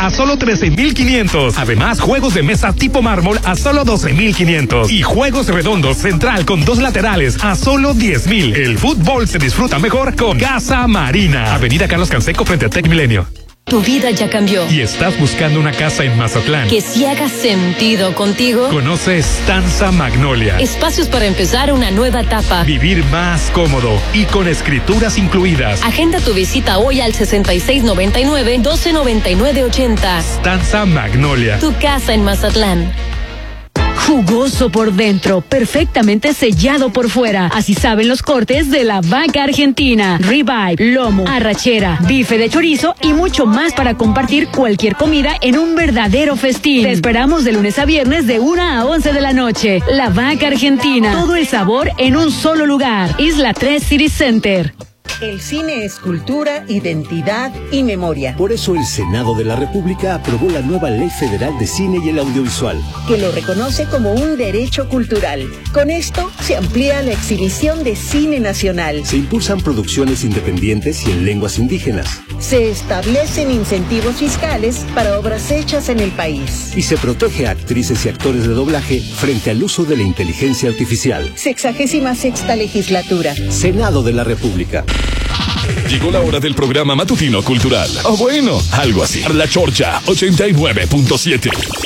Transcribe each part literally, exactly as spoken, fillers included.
a solo trece mil quinientos. Además, juegos de mesa tipo mármol a solo doce mil quinientos. Y juegos redondos central con dos laterales a solo diez mil. El fútbol se disfruta mejor con Casa Marina. Avenida Carlos Canseco frente a Tec Milenio. Tu vida ya cambió. ¿Y estás buscando una casa en Mazatlán que sí haga sentido contigo? Conoce Stanza Magnolia. Espacios para empezar una nueva etapa. Vivir más cómodo y con escrituras incluidas. Agenda tu visita hoy al sesenta y seis noventa y nueve, doce noventa y nueve ochenta. Stanza Magnolia. Tu casa en Mazatlán. Jugoso por dentro, perfectamente sellado por fuera. Así saben los cortes de la vaca argentina. Ribeye, lomo, arrachera, bife de chorizo y mucho más para compartir cualquier comida en un verdadero festín. Te esperamos de lunes a viernes de una a once de la noche. La vaca argentina. Todo el sabor en un solo lugar. Isla tres City Center. El cine es cultura, identidad y memoria. Por eso el Senado de la República aprobó la nueva Ley Federal de Cine y el Audiovisual, que lo reconoce como un derecho cultural. Con esto se amplía la exhibición de cine nacional. Se impulsan producciones independientes y en lenguas indígenas. Se establecen incentivos fiscales para obras hechas en el país. Y se protege a actrices y actores de doblaje frente al uso de la inteligencia artificial. Sexagésima sexta legislatura. Senado de la República. Llegó la hora del programa matutino cultural. O bueno, algo así. La Chorcha ochenta y nueve punto siete.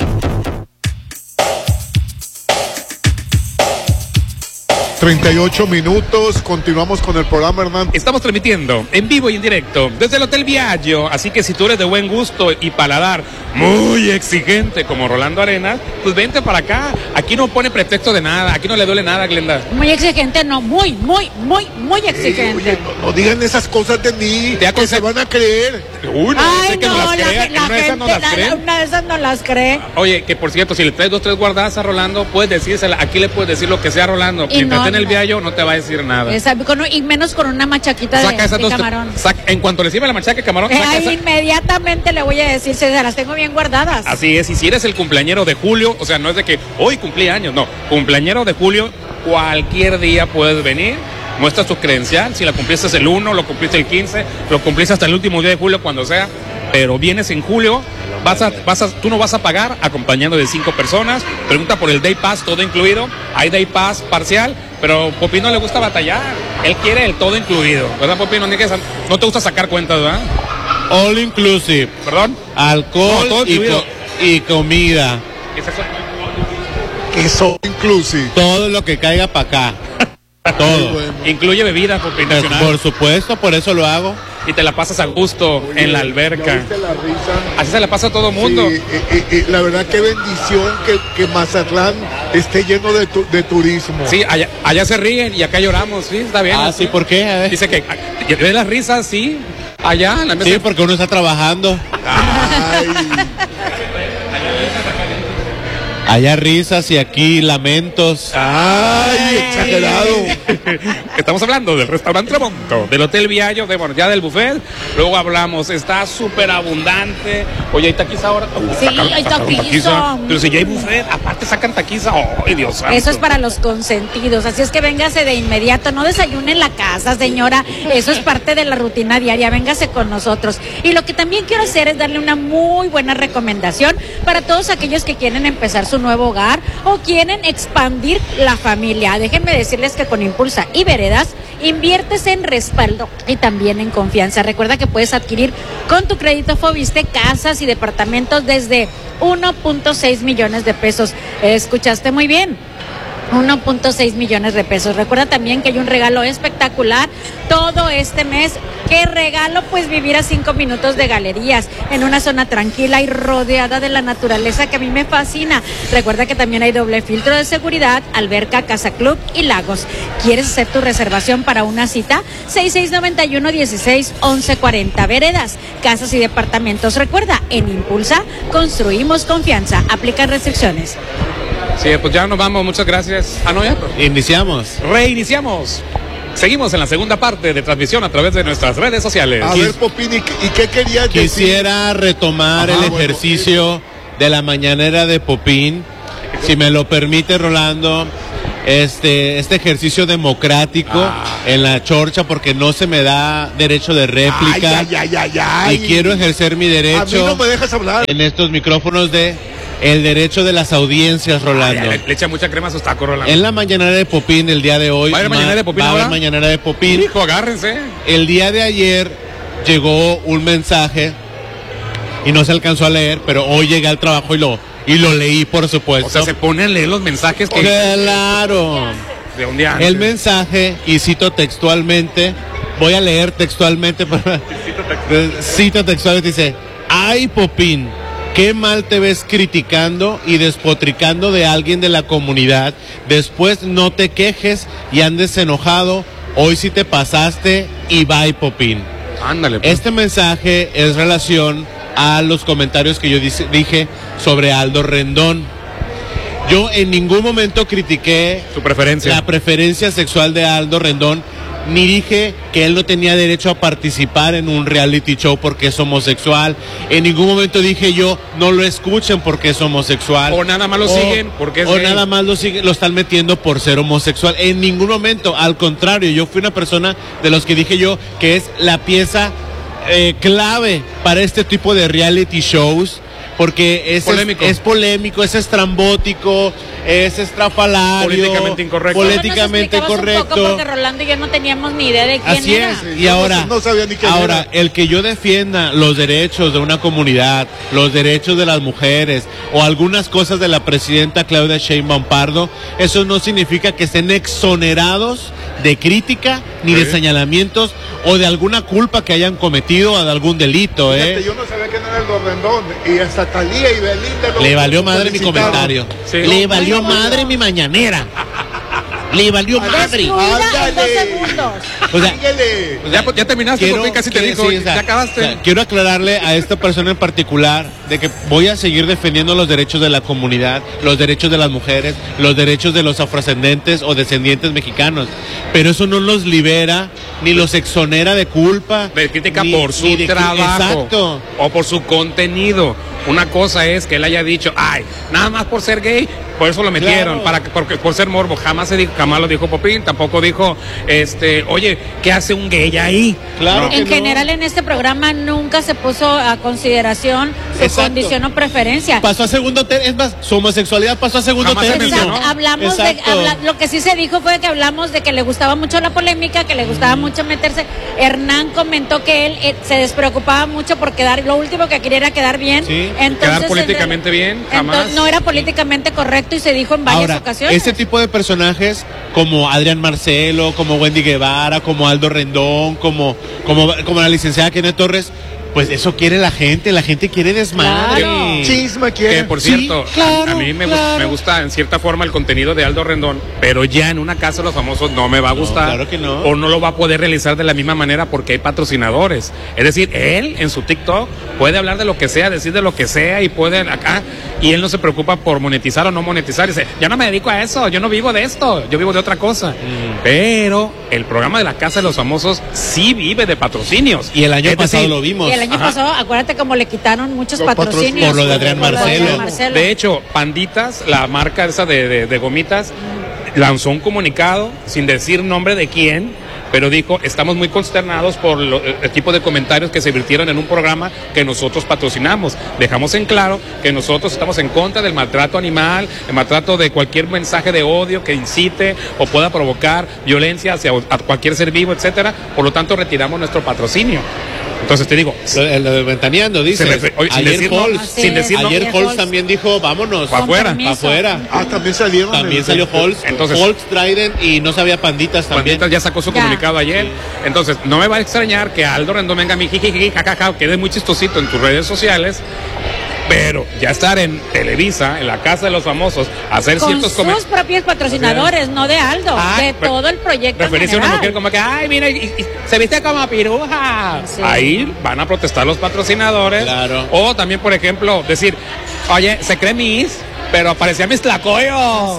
treinta y ocho minutos, continuamos con el programa, Hernán. Estamos transmitiendo en vivo y en directo desde el Hotel Viaggio, así que si tú eres de buen gusto y paladar muy exigente como Rolando Arenas, pues vente para acá. Aquí no pone pretexto de nada, aquí no le duele nada, Glenda. Muy exigente, no, muy, muy, muy, muy exigente. Oye, no, no digan esas cosas de mí, ¿Te que se van a creer. Uy, no, Ay, que no, no las la, crea, la una de esas no gente, las la- creen. una de esas no las cree. Oye, que por cierto, si le traes dos, tres guardadas a Rolando, puedes decírsela, aquí le puedes decir lo que sea a Rolando. Y Mientras no, esté en el no. Viaggio no te va a decir nada. Esa- con- y menos con una machaquita Saca de, esas de dos, camarón. saca- en cuanto le sirve la machaca de camarón, Eh, saca ahí esa- inmediatamente le voy a decir, se las tengo bien guardadas. Así es, y si eres el cumpleañero de Julio, o sea, no es de que hoy cumplí años, no, cumpleañero de Julio, cualquier día puedes venir, muestras tu credencial, si la cumpliste el uno, lo cumpliste el quince, lo cumpliste hasta el último día de julio, cuando sea, pero vienes en julio, vas a, vas a, tú no vas a pagar acompañando de cinco personas, pregunta por el Day Pass, todo incluido, hay Day Pass parcial, pero Popín no le gusta batallar, él quiere el todo incluido, ¿verdad, Popín? No, no te gusta sacar cuentas, ¿verdad? All inclusive. ¿Perdón? Alcohol No, todo y, incluido. co- y comida. ¿Qué es eso? Eso inclusive. Todo lo que caiga para acá. Todo. Bueno. Incluye bebida, Popín, Por, nacional. por supuesto, por eso lo hago. Y te la pasas a gusto Oye, en la ¿ya alberca. viste la risa? Así se la pasa a todo mundo. Sí, eh, eh, eh, la verdad qué bendición que, que Mazatlán esté lleno de, tu- de turismo. Sí, allá, allá se ríen y acá lloramos, sí, está bien. Ah, así. sí, ¿por qué? A ver. Dice que ve las risas, sí, allá en la mesa. Sí, porque uno está trabajando. Ay, Allá risas y aquí lamentos. ay, exagerado. Estamos hablando del restaurante Tramonto, del Hotel Viaggio, de, bueno, ya del buffet. Luego hablamos, está súper abundante. Oye, hay taquiza ahora. Sí, Sacaron- hay sacaron taquiza. Pero si ya hay buffet, aparte sacan taquiza. ¡Ay, Dios santo! Eso es para los consentidos, así es que véngase de inmediato, no desayune en la casa, señora, eso es parte de la rutina diaria, véngase con nosotros. Y lo que también quiero hacer es darle una muy buena recomendación para todos aquellos que quieren empezar su nuevo hogar o quieren expandir la familia. Déjenme decirles que con Impulsa y Veredas inviertes en respaldo y también en confianza. Recuerda que puedes adquirir con tu crédito Fobiste casas y departamentos desde uno punto seis millones de pesos. ¿Escuchaste muy bien? uno punto seis millones de pesos. Recuerda también que hay un regalo espectacular todo este mes. ¿Qué regalo? Pues vivir a cinco minutos de galerías, en una zona tranquila y rodeada de la naturaleza que a mí me fascina. Recuerda que también hay doble filtro de seguridad, alberca, casa club y lagos. ¿Quieres hacer tu reservación para una cita? seis seis nueve uno, dieciséis, once cuarenta. Veredas, casas y departamentos. Recuerda, en Impulsa construimos confianza. Aplican restricciones. Sí, pues ya nos vamos, muchas gracias. Ah, no, ya. Iniciamos. Reiniciamos. Seguimos en la segunda parte de transmisión a través de nuestras redes sociales. A ver, Popín, ¿y, qué- y qué querías decir? Quisiera retomar Ajá, el bueno, ejercicio de la mañanera de Popín. Si me lo permite, Rolando. este, este ejercicio democrático ah. en la chorcha porque no se me da derecho de réplica. Ay, ay, ay, ay, ay. Y quiero ejercer mi derecho. A mí no me dejas hablar. En estos micrófonos de el derecho de las audiencias, Rolando. Ay, le, le echa mucha crema a sus tacos, Rolando. En la mañanera de Popín el día de hoy. ¿Va a haber mañanera de Popín va ahora? a haber mañanera de Popín. Hijo, agárrense. El día de ayer llegó un mensaje y no se alcanzó a leer, pero hoy llegué al trabajo y lo y lo leí, por supuesto. O sea, se ponen a leer los mensajes que... Claro. De un día antes. El mensaje, y cito textualmente, voy a leer textualmente, para, cito textualmente, dice, ay, Popín, qué mal te ves criticando y despotricando de alguien de la comunidad, después no te quejes y andes enojado, hoy sí te pasaste y bye, Popín. Ándale. Pues. Este mensaje es relación a los comentarios que yo dice, dije sobre Aldo Rendón. Yo en ningún momento critiqué su preferencia, la preferencia sexual de Aldo Rendón, ni dije que él no tenía derecho a participar en un reality show porque es homosexual. En ningún momento dije yo, no lo escuchen porque es homosexual. O nada más lo o, siguen porque es O gay. nada más lo siguen, lo están metiendo por ser homosexual. En ningún momento, al contrario, yo fui una persona de los que dije yo que es la pieza eh, clave para este tipo de reality shows. Porque es polémico. Es, es polémico, es estrambótico, es estrafalario, políticamente incorrecto. Políticamente correcto. Un poco porque Rolando y yo no teníamos ni idea de quién Así era. es. Y ahora, no sabía ni quién ahora era. el que yo defienda los derechos de una comunidad, los derechos de las mujeres o algunas cosas de la presidenta Claudia Sheinbaum Pardo, eso no significa que estén exonerados de crítica ni ¿Sí? de señalamientos o de alguna culpa que hayan cometido o de algún delito. Fíjate, ¿eh? yo no sabía quién era el Rendón y hasta Talía y Belinda lo, Le valió lo madre mi felicitaron. comentario. Sí. Le valió madre mi mañanera. Le valió madre. Destruida en dos segundos. O sea, Síguele. Ya, ya terminaste, quiero, Popín, casi te quiero- dijo, sí, o sea, ya acabaste. o sea, quiero aclararle a esta persona en particular de que voy a seguir defendiendo los derechos de la comunidad, los derechos de las mujeres, los derechos de los afrodescendientes o descendientes mexicanos, pero eso no los libera ni los exonera de culpa. De crítica ni- por su ni de- trabajo. Exacto. O por su contenido. Una cosa es que él haya dicho, ay, nada más por ser gay, por eso lo metieron, Claro. para que, porque, por ser morbo. Jamás se dijo, jamás lo dijo Popín, tampoco dijo, este, oye, ¿qué hace un gay ahí? Claro. No. que En no. general en este programa nunca se puso a consideración su Exacto. condición o preferencia. Pasó a segundo término, es más, su homosexualidad pasó a segundo Jamás se término. mencionó. Exacto, hablamos Exacto. de habla- lo que sí se dijo fue que hablamos de que le gustaba mucho la polémica, que le gustaba mucho meterse. Hernán comentó que él eh, se despreocupaba mucho por quedar, lo último que quería era quedar bien. Sí. Entonces, Quedar políticamente bien, jamás. Entonces, no era políticamente correcto y se dijo en varias Ahora, ocasiones. este tipo de personajes como Adrián Marcelo, como Wendy Guevara, como Aldo Rendón, como, como, como la licenciada Kenneth Torres, pues eso quiere la gente, la gente quiere desmadre. Claro. Chisma Que quiere. por Sí, cierto, a- claro, a, mí me, gu- claro. me gusta en cierta forma el contenido de Aldo Rendón, pero ya en una casa de los famosos no me va a No, gustar. claro que no. O no lo va a poder realizar de la misma manera porque hay patrocinadores. Es decir, él en su TikTok puede hablar de lo que sea, decir de lo que sea y puede acá, y él no se preocupa por monetizar o no monetizar. Dice, yo no me dedico a eso, yo no vivo de esto, yo vivo de otra cosa. Mm. Pero el programa de la casa de los famosos sí vive de patrocinios. Y el año Es pasado decir, lo vimos. Y el año Ajá. pasado, acuérdate como le quitaron muchos Los patrocinios. Por lo de Adrián Por lo Marcelo. Marcelo. De hecho, Panditas, la marca esa de, de- de gomitas, lanzó un comunicado sin decir nombre de quién, pero dijo, estamos muy consternados por lo- el tipo de comentarios que se virtieron en un programa que nosotros patrocinamos. Dejamos en claro que nosotros estamos en contra del maltrato animal, el maltrato de cualquier mensaje de odio que incite o pueda provocar violencia hacia a cualquier ser vivo, etcétera. Por lo tanto, retiramos nuestro patrocinio. Entonces te digo, Lo, lo de Ventaneando, dice. Se refe- oye, sin ayer decir- Halls, Así sin es, decir no- ayer ayer Halls Halls. también dijo, vámonos. Pa' afuera, permiso. pa' afuera. Ah, también salieron. También el- salió Halls, Entonces- Halls, Trident y no sabía Panditas también. Panditas ya sacó su Ya. comunicado ayer. Entonces, no me va a extrañar que Aldo Rendón venga a mi jiji, jajaja, quede muy chistosito en tus redes sociales. Pero ya estar en Televisa, en la casa de los famosos, hacer Con ciertos sus comentarios. propios patrocinadores, no de Aldo, Ay, de pero- todo el proyecto en Referirse a una general. mujer como que, ay, mira, y- y se viste como piruja. Sí. Ahí van a protestar los patrocinadores. Claro. O también, por ejemplo, decir, oye, se cree Miss, pero aparecía mis tlacoyos.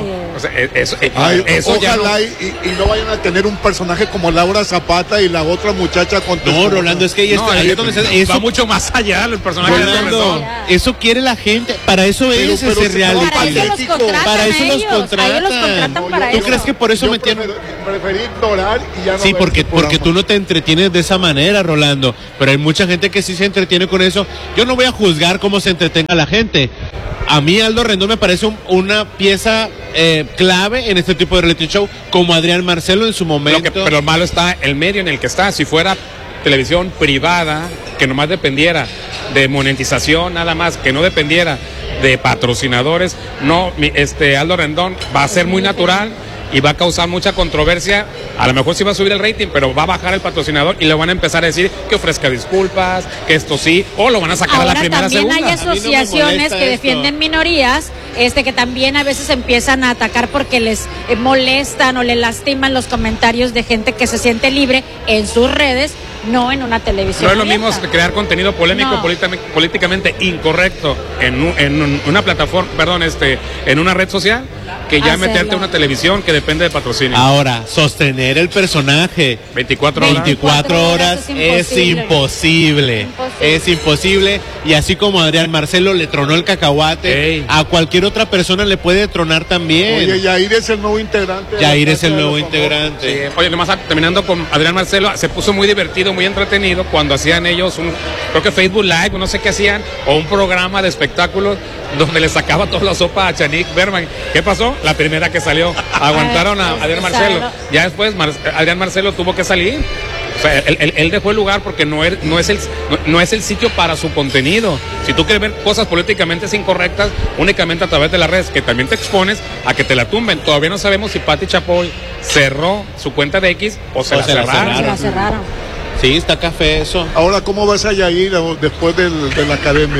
O sea, eso, Ay, eso ojalá ya no... y, y, y no vayan a tener un personaje como Laura Zapata y la otra muchacha con No, Rolando, es que ahí, No, está, ahí es donde se, eso, va mucho más allá el personaje de Rolando, eso quiere la gente, para eso Pero- es pero ese si no, reality. Para eso los contratan Para eso a los ellos, contratan. a ellos los contratan No, para yo- ¿Tú crees que por eso yo metieron? prefiero- preferí ignorar y ya no Sí, ver porque, ese porque programa. tú no te entretienes de esa manera, Rolando. Pero hay mucha gente que sí se entretiene con eso. Yo no voy a juzgar cómo se entretenga la gente. A mí Aldo Rendón me parece un- una pieza eh, clave en este tipo de reality show, como Adrián Marcelo en su momento. Lo que, pero lo malo está el medio en el que está. Si fuera televisión privada, que nomás dependiera de monetización, nada más, que no dependiera de patrocinadores, no, mi- este Aldo Rendón va a ser muy natural y va a causar mucha controversia. A lo mejor sí va a subir el rating, pero va a bajar el patrocinador y le van a empezar a decir que ofrezca disculpas, que esto sí, o lo van a sacar Ahora a la primera también segunda. hay A mí no me asociaciones molesta que esto. defienden minorías, este que también a veces empiezan a atacar porque les eh, molestan o les lastiman los comentarios de gente que se siente libre en sus redes, no en una televisión. No es lo mismo abierta. crear contenido polémico, No. políticamente, políticamente incorrecto en, un- en un- una plataforma, perdón, este, en una red social, que ya Hacerlo. meterte a una televisión que depende de patrocinio. Ahora, sostener el personaje veinticuatro horas. veinticuatro horas es es imposible. Imposible. Es imposible. Y así como Adrián Marcelo le tronó el cacahuate, Ey. a cualquier otra persona le puede tronar también. Oye, Yair es el nuevo integrante. de Yair la es el Casa de nuevo los Famosos. integrante. Sí. Oye, nomás ah, terminando con Adrián Marcelo, se puso muy divertido, muy entretenido cuando hacían ellos un, creo que Facebook Live, o no sé qué hacían, o un programa de espectáculos donde le sacaba toda la sopa a Chanik Berman. ¿Qué pasó? La primera que salió. Aguantaron a Adrián Marcelo. Ya después Mar- Adrián Marcelo tuvo que salir. O sea, él, él- él dejó el lugar porque no es, no, es el, no, no es el sitio para su contenido. Si tú quieres ver cosas políticamente incorrectas, únicamente a través de las redes, que también te expones a que te la tumben. Todavía no sabemos si Pati Chapoy cerró su cuenta de X o se, O la, se la cerraron. Se la cerraron. Sí, está café eso. Ahora, ¿cómo vas a Yair después del- de la academia?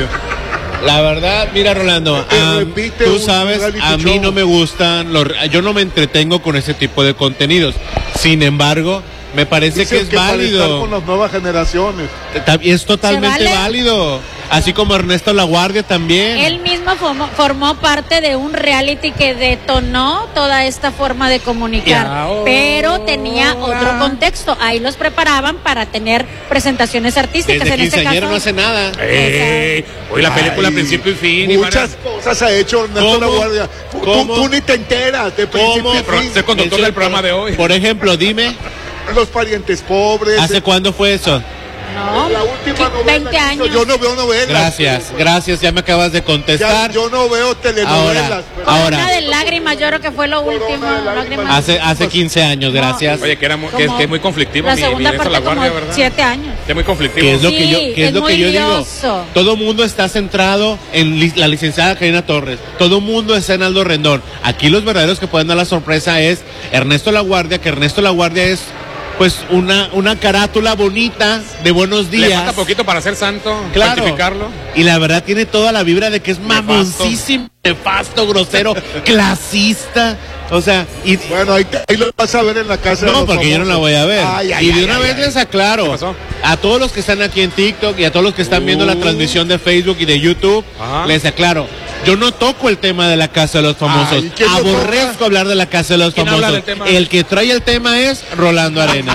La verdad, mira, Rolando, Eh, am, repite tú un sabes, reality a mí show. no me gustan, los, yo no me entretengo con ese tipo de contenidos. Sin embargo, me parece Dicen que es para estar válido. con las nuevas generaciones. Ta- Es totalmente ¿Se vale? válido. Así como Ernesto Laguardia también. Él mismo formó, formó parte de un reality que detonó toda esta forma de comunicar, Y pero tenía otro contexto. Ahí los preparaban para tener presentaciones artísticas. Desde en este quinceañero caso, no hace nada. Ey, hoy la película Ay, principio y fin. y Muchas van cosas ha hecho Ernesto ¿Cómo? Laguardia. Tú, ¿Cómo? tú ni te enteras de principio ¿Cómo? y a- fin. ser conductor del programa de hoy. Por ejemplo, dime, Los parientes pobres. ¿hace eh, cuándo fue eso? no, la última ¿qué? novela veinte que hizo, años. Yo no veo novelas. Gracias, gracias, ya me acabas de Ya, contestar. yo no veo telenovelas. Ahora, pero- ahora. Corona de lágrimas, yo creo que fue lo Corona último. de lágrimas. lágrimas. Hace, hace quince años, No. gracias. Oye, que, era muy, que, es, Como que es muy conflictivo. La mi- segunda mi parte Ernesto como Laguardia, ¿verdad? siete años. Que es muy conflictivo. ¿Qué es lo Sí, que yo, qué es es lo que muy yo digo? lioso. Todo mundo está centrado en li- la licenciada Karina Torres. Todo mundo está en Aldo Rendón. Aquí los verdaderos que pueden dar la sorpresa es Ernesto Laguardia, que Ernesto Laguardia es pues una, una carátula bonita de buenos Le días. falta poquito para ser santo, Claro. santificarlo. Y la verdad tiene toda la vibra de que es Nefasto. mamoncísimo, nefasto, grosero, clasista. O sea, y, Bueno, ahí, te- ahí lo vas a ver en la casa de no, los porque yo no la famosos. voy a ver. Ay, ay, y de ay, una ay, vez ay. les aclaro ¿Qué pasó? a todos los que están aquí en TikTok y a todos los que están viendo la Uh. transmisión de Facebook y de YouTube, Ajá. les aclaro. Yo no toco el tema de la Casa de los Famosos. Ay, ¿quién lo Aborrezco toca? hablar de la Casa de los ¿Quién habla Famosos. del tema? El que trae el tema es Rolando Arenas.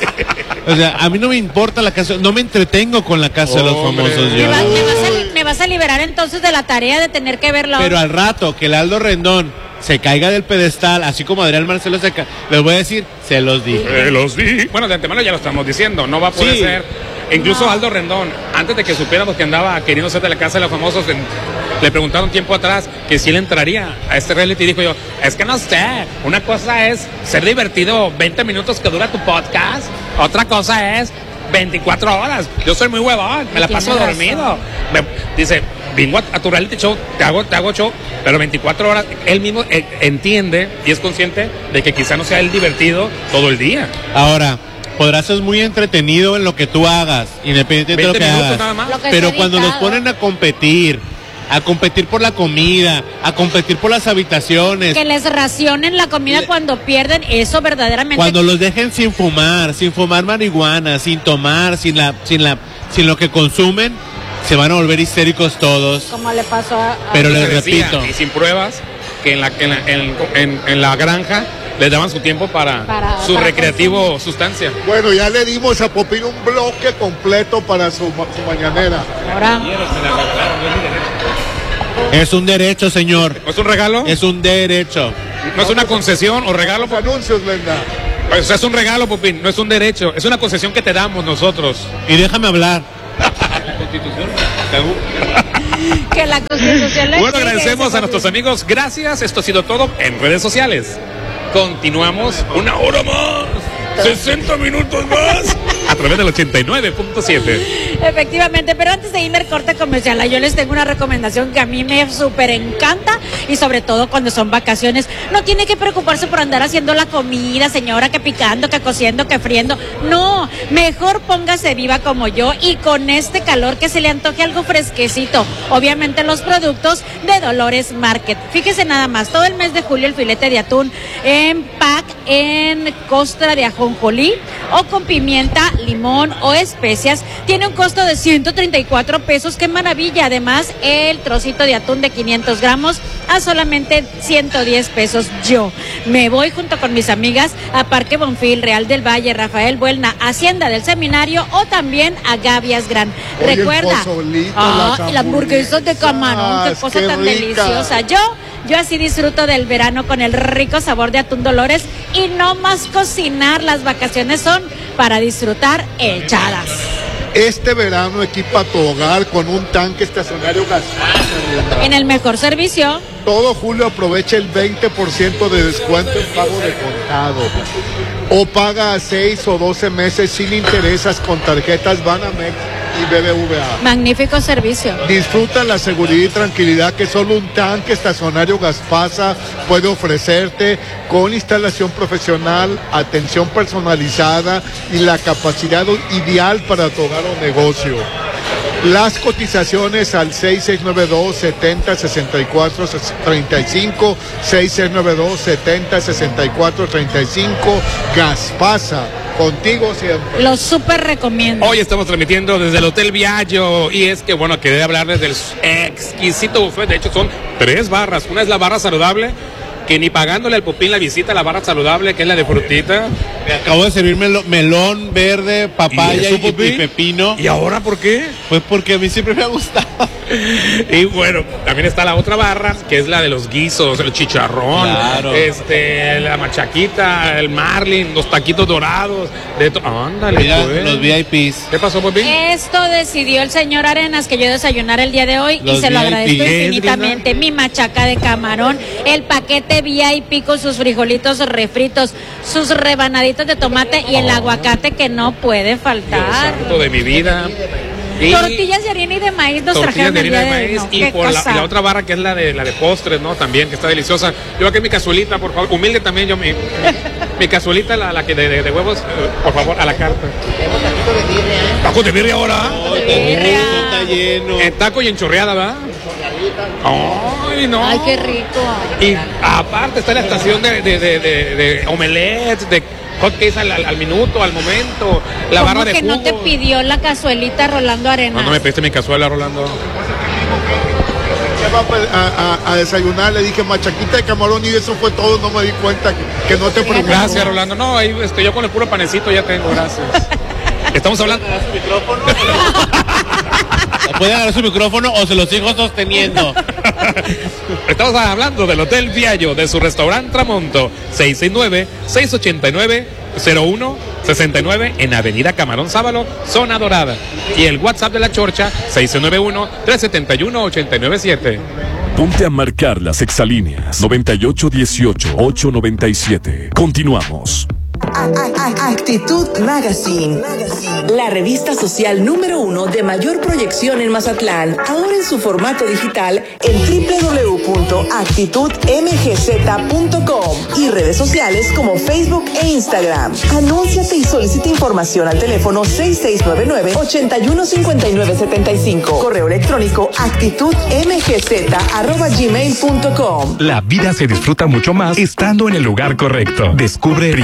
O sea, a mí no me importa la casa, no me entretengo con la Casa de los Hombre. Famosos. Me, yo. va- me vas a, me vas a liberar entonces de la tarea de tener que verlo. Pero al rato que el Aldo Rendón se caiga del pedestal, así como Adrián Marcelo se ca... les voy a decir, se los dije. Eh, los di. Bueno, de antemano ya lo estamos diciendo, no va a poder Sí. ser. Incluso Aldo Rendón, antes de que supiéramos que andaba queriendo ser de la Casa de los Famosos, en- le preguntaron tiempo atrás que si él entraría a este reality y dijo yo, es que no sé, una cosa es ser divertido veinte minutos que dura tu podcast, otra cosa es veinticuatro horas. Yo soy muy huevón, me la Tienes paso razón. dormido. Me- dice, vengo a, a tu reality show, te hago, te hago show, pero veinticuatro horas, él mismo eh, entiende y es consciente de que quizá no sea él divertido todo el día. Ahora, podrás ser muy entretenido en lo que tú hagas, independientemente de lo veinte que minutos hagas. nada más. Lo que Pero está cuando nos editado. ponen a competir, a competir por la comida, a competir por las habitaciones, Que les racionen la comida Le- cuando pierden, eso verdaderamente. cuando los dejen sin fumar, sin fumar marihuana, sin tomar, sin la, sin la, sin lo que consumen, se van a volver histéricos todos. Como le pasó a... a Pero les decía, repito. Y sin pruebas, que en la, en la, en, en, en la granja les daban su tiempo para, Para- su para recreativo consumir. sustancia. Bueno, ya le dimos a Popín un bloque completo para su, su mañanera. Ahora, Es un derecho, señor. ¿No es un regalo? Es un derecho. ¿No es una concesión o regalo? Los anuncios, Lenda. O sea, es un regalo, Popín, no es un derecho. Es una concesión que te damos nosotros. Y déjame hablar. que la Constitución le Bueno, exige agradecemos ese a nuestros amigos. Gracias. Esto ha sido todo en redes sociales. Continuamos una hora más. sesenta minutos más. A través del ochenta y nueve punto siete. Efectivamente, pero antes de irme al corte comercial, yo les tengo una recomendación que a mí me súper encanta y sobre todo cuando son vacaciones. No tiene que preocuparse por andar haciendo la comida, señora, que picando, que cociendo, que friendo. No, mejor póngase viva como yo y con este calor que se le antoje algo fresquecito. Obviamente los productos de Dolores Market. Fíjese nada más, todo el mes de julio el filete de atún en pack en costra de ajonjolí o con pimienta, limón o especias tiene un costo de ciento treinta y cuatro pesos. ¡Qué maravilla! Además, el trocito de atún de quinientos gramos a solamente ciento diez pesos. Yo me voy junto con mis amigas a Parque Bonfil, Real del Valle, Rafael Buelna, Hacienda del Seminario o también a Gavias Gran. Oye, el Recuerda, pozolito, ah, las y las hamburguesas de camarón, qué hamburguesas, cosa qué tan rica. deliciosa. Yo Yo así disfruto del verano con el rico sabor de atún Dolores y no más cocinar. Las vacaciones son para disfrutar echadas. Este verano equipa tu hogar con un tanque estacionario Gaspasa. En el mejor servicio. Todo julio aprovecha el veinte por ciento de descuento en pago de contado. O paga a seis o doce meses sin intereses con tarjetas Banamex y B B V A. Magnífico servicio. Disfruta la seguridad y tranquilidad que solo un tanque estacionario Gaspasa puede ofrecerte, con instalación profesional, atención personalizada y la capacidad ideal para tu hogar o negocio. Las cotizaciones al seis seis nueve dos, setenta, sesenta y cuatro, treinta y cinco, seis seis nueve dos, setenta, sesenta y cuatro, treinta y cinco, Gaspasa, contigo siempre. Lo súper recomiendo. Hoy estamos transmitiendo desde el Hotel Viaggio y es que, bueno, quería hablarles del exquisito buffet. De hecho, son tres barras. Una es la barra saludable, que ni pagándole al Popín la visita a la barra saludable, que es la de frutita. Me acabo de servir melo- melón, verde, papaya ¿Y y, eso, Popín? y pepino. ¿Y ahora por qué? Pues porque a mí siempre me ha gustado. Y bueno, también está la otra barra, que es la de los guisos, el chicharrón, Claro. este, la machaquita, el marlin, los taquitos dorados, de to- ándale, Mira, pues. los V I Ps. ¿Qué pasó, Popín? Esto decidió el señor Arenas que yo desayunara el día de hoy Los y se lo V I P. agradezco ¿Qué, infinitamente. Mi machaca de camarón, el paquete V I P con sus frijolitos refritos, sus rebanaditos de tomate y el aguacate que no puede Dios faltar. santo de mi vida. Y Tortillas de harina y de maíz nos tortillas trajeron de el harina día de de hoy. maíz No, y, qué por la, cosa. y la otra barra que es la de la de postres, ¿no? También, que está deliciosa. Yo aquí mi cazuelita, por favor, humilde también yo mi, mi cazuelita, la, la que de, de- de huevos, eh, por favor, a la carta. Tacos de birria ahora. Birria. Está lleno. En taco y en chorreada, ¿verdad? Ay, no. Ay, qué rico. Y aparte está la estación de, de, de, de, de omelets, de hotcakes al, al, al minuto, al momento, la ¿Cómo barra de que no te jugos. pidió la cazuelita Rolando Arenas? No, no me pediste mi cazuela, Rolando. ¿Qué va a, a- a desayunar? Le dije machaquita de camarón y eso fue todo. No me di cuenta que, que no te pregunté. Gracias, Rolando. No, ahí este, yo con el puro panecito ya tengo, gracias. Estamos hablando. ¿Puede agarrar su micrófono o se lo sigo sosteniendo? Estamos hablando del Hotel Viaggio, de su restaurante Tramonto, seis seis nueve, seis ocho nueve, cero uno seis nueve en Avenida Camarón Sábalo, Zona Dorada. Y el WhatsApp de la Chorcha, seis nueve uno, tres siete uno, ocho nueve siete. Ponte a marcar las exalíneas noventa y ocho dieciocho, ocho noventa y siete. Continuamos. Actitud Magazine, la revista social número uno de mayor proyección en Mazatlán, ahora en su formato digital en doble u doble u doble u punto actitud m g z punto com y redes sociales como Facebook e Instagram. Anúnciate y solicita información al teléfono seis seis nueve nueve, ocho uno cinco nueve siete cinco. Correo electrónico actitudmgz arroba gmail punto com. La vida se disfruta mucho más estando en el lugar correcto. Descubre Privadas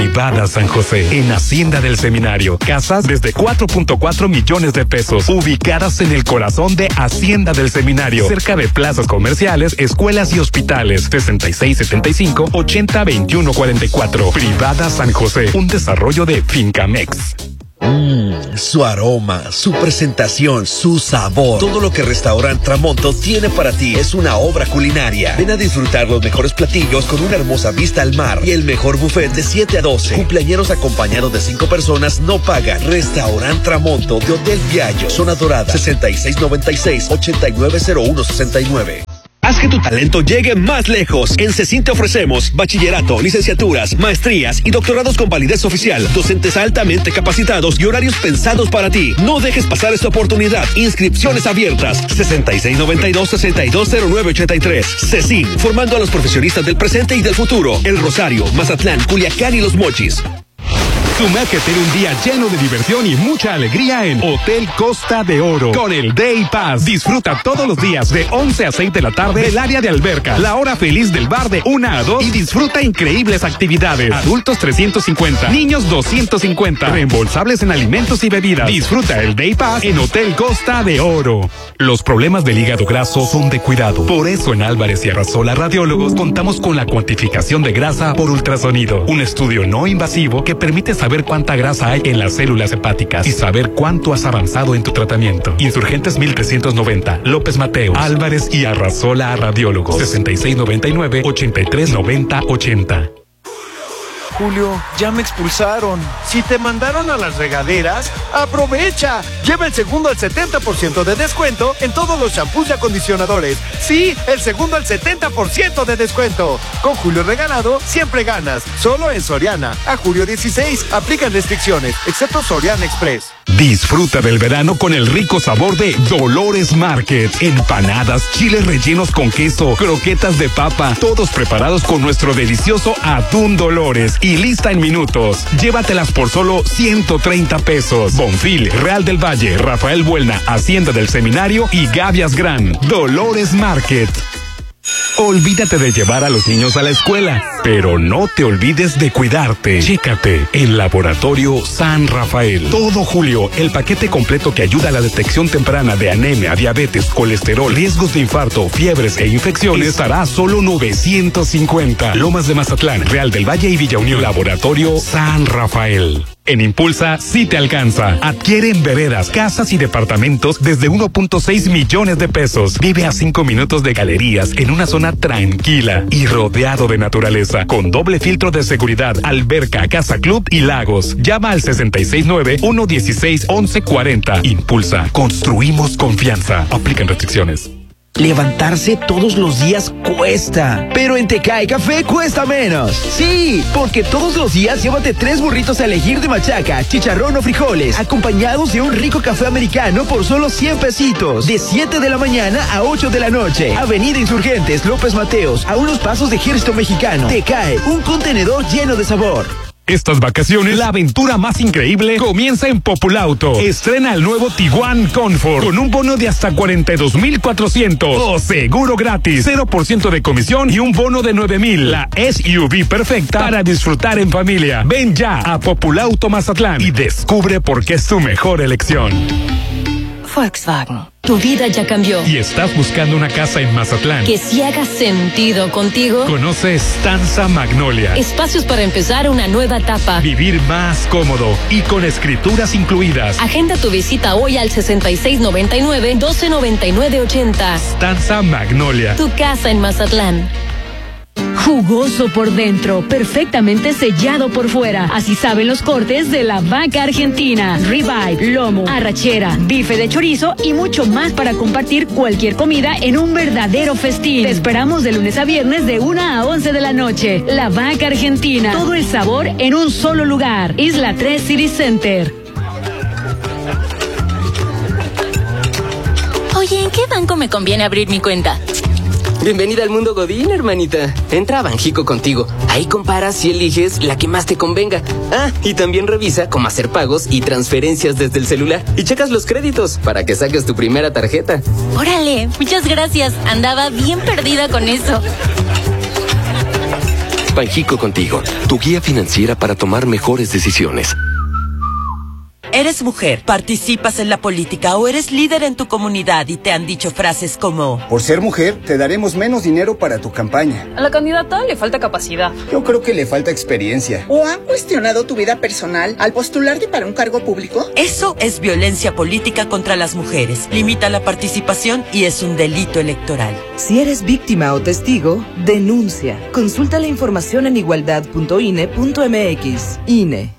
Privada San José, en Hacienda del Seminario. Casas desde cuatro punto cuatro millones de pesos, ubicadas en el corazón de Hacienda del Seminario, cerca de plazas comerciales, escuelas y hospitales. sesenta y seis setenta y cinco, ochenta, veintiuno cuarenta y cuatro. Privada San José, un desarrollo de Fincamex. Mmm, su aroma, su presentación, su sabor. Todo lo que Restaurant Tramonto tiene para ti es una obra culinaria. Ven a disfrutar los mejores platillos con una hermosa vista al mar y el mejor buffet de siete a doce. Cumpleañeros acompañados de cinco personas no pagan. Restaurant Tramonto de Hotel Viallo, Zona Dorada, sesenta y seis noventa y seis, ochenta y nueve cero uno sesenta y nueve. Haz que tu talento llegue más lejos. En CECIN te ofrecemos bachillerato, licenciaturas, maestrías y doctorados con validez oficial, docentes altamente capacitados y horarios pensados para ti. No dejes pasar esta oportunidad. Inscripciones abiertas. sesenta y seis noventa y dos, sesenta y dos cero nueve ochenta y tres. CECIN, formando a los profesionistas del presente y del futuro. El Rosario, Mazatlán, Culiacán y Los Mochis. Sumérgete en un día lleno de diversión y mucha alegría en Hotel Costa de Oro con el Day Pass. Disfruta todos los días de once a seis de la tarde el área de alberca, la hora feliz del bar de una a dos y disfruta increíbles actividades. Adultos trescientos cincuenta, niños doscientos cincuenta, reembolsables en alimentos y bebidas. Disfruta el Day Pass en Hotel Costa de Oro. Los problemas del hígado graso son de cuidado. Por eso en Álvarez y Arrasola Radiólogos contamos con la cuantificación de grasa por ultrasonido. Un estudio no invasivo que permite saber saber cuánta grasa hay en las células hepáticas y saber cuánto has avanzado en tu tratamiento. Insurgentes mil trescientos noventa, López Mateo, Álvarez y Arrasola Radiólogos, sesenta y seis noventa y nueve, ochenta y tres noventa ochenta. Julio, ya me expulsaron. Si te mandaron a las regaderas, aprovecha. Lleva el segundo al setenta por ciento de descuento en todos los shampoos y acondicionadores. Sí, el segundo al setenta por ciento de descuento. Con Julio regalado, siempre ganas. Solo en Soriana. A julio dieciséis, aplican restricciones, excepto Soriana Express. Disfruta del verano con el rico sabor de Dolores Market. Empanadas, chiles rellenos con queso, croquetas de papa, todos preparados con nuestro delicioso atún Dolores y lista en minutos. Llévatelas por solo ciento treinta pesos. Bonfil, Real del Valle, Rafael Buelna, Hacienda del Seminario y Gavias Gran. Dolores Market. Olvídate de llevar a los niños a la escuela, pero no te olvides de cuidarte. Chécate en Laboratorio San Rafael. Todo julio, el paquete completo que ayuda a la detección temprana de anemia, diabetes, colesterol, riesgos de infarto, fiebres e infecciones estará a solo novecientos cincuenta. Lomas de Mazatlán, Real del Valle y Villa Unión. Laboratorio San Rafael. En Impulsa sí te alcanza. Adquiere en veredas, casas y departamentos desde uno punto seis millones de pesos. Vive a cinco minutos de galerías en una zona tranquila y rodeado de naturaleza, con doble filtro de seguridad, alberca, casa club y lagos. Llama al sesenta y seis nueve, uno dieciséis, once cuarenta. Impulsa. Construimos confianza. Aplican restricciones. Levantarse todos los días cuesta, pero en Tecay Café cuesta menos. Sí, porque todos los días llévate tres burritos a elegir de machaca, chicharrón o frijoles, acompañados de un rico café americano por solo cien pesitos, de siete de la mañana a ocho de la noche. Avenida Insurgentes, López Mateos, a unos pasos de Ejército Mexicano. Tecay, un contenedor lleno de sabor. Estas vacaciones, la aventura más increíble comienza en Populauto. Estrena el nuevo Tiguan Comfort con un bono de hasta cuarenta y dos mil cuatrocientos o seguro gratis, cero por ciento de comisión y un bono de nueve mil. La S U V perfecta para disfrutar en familia. Ven ya a Populauto Mazatlán y descubre por qué es tu mejor elección. Volkswagen. Tu vida ya cambió. ¿Y estás buscando una casa en Mazatlán que sí haga sentido contigo? Conoce Stanza Magnolia. Espacios para empezar una nueva etapa. Vivir más cómodo y con escrituras incluidas. Agenda tu visita hoy al sesenta y seis noventa y nueve, doce noventa y nueve ochenta. Stanza Magnolia. Tu casa en Mazatlán. Jugoso por dentro, perfectamente sellado por fuera. Así saben los cortes de la vaca argentina. Ribeye, lomo, arrachera, bife de chorizo y mucho más para compartir cualquier comida en un verdadero festín. Te esperamos de lunes a viernes de una a once de la noche. La vaca argentina. Todo el sabor en un solo lugar. Isla tres City Center. Oye, ¿en qué banco me conviene abrir mi cuenta? Bienvenida al mundo Godín, hermanita. Entra a Banjico contigo. Ahí comparas y eliges la que más te convenga. Ah, y también revisa cómo hacer pagos y transferencias desde el celular. Y checas los créditos para que saques tu primera tarjeta. Órale, muchas gracias. Andaba bien perdida con eso. Banjico Contigo, tu guía financiera para tomar mejores decisiones. Eres mujer, participas en la política o eres líder en tu comunidad y te han dicho frases como: por ser mujer, te daremos menos dinero para tu campaña. A la candidata le falta capacidad. Yo creo que le falta experiencia. ¿O han cuestionado tu vida personal al postularte para un cargo público? Eso es violencia política contra las mujeres. Limita la participación y es un delito electoral. Si eres víctima o testigo, denuncia. Consulta la información en igualdad punto I N E punto M X. I N E.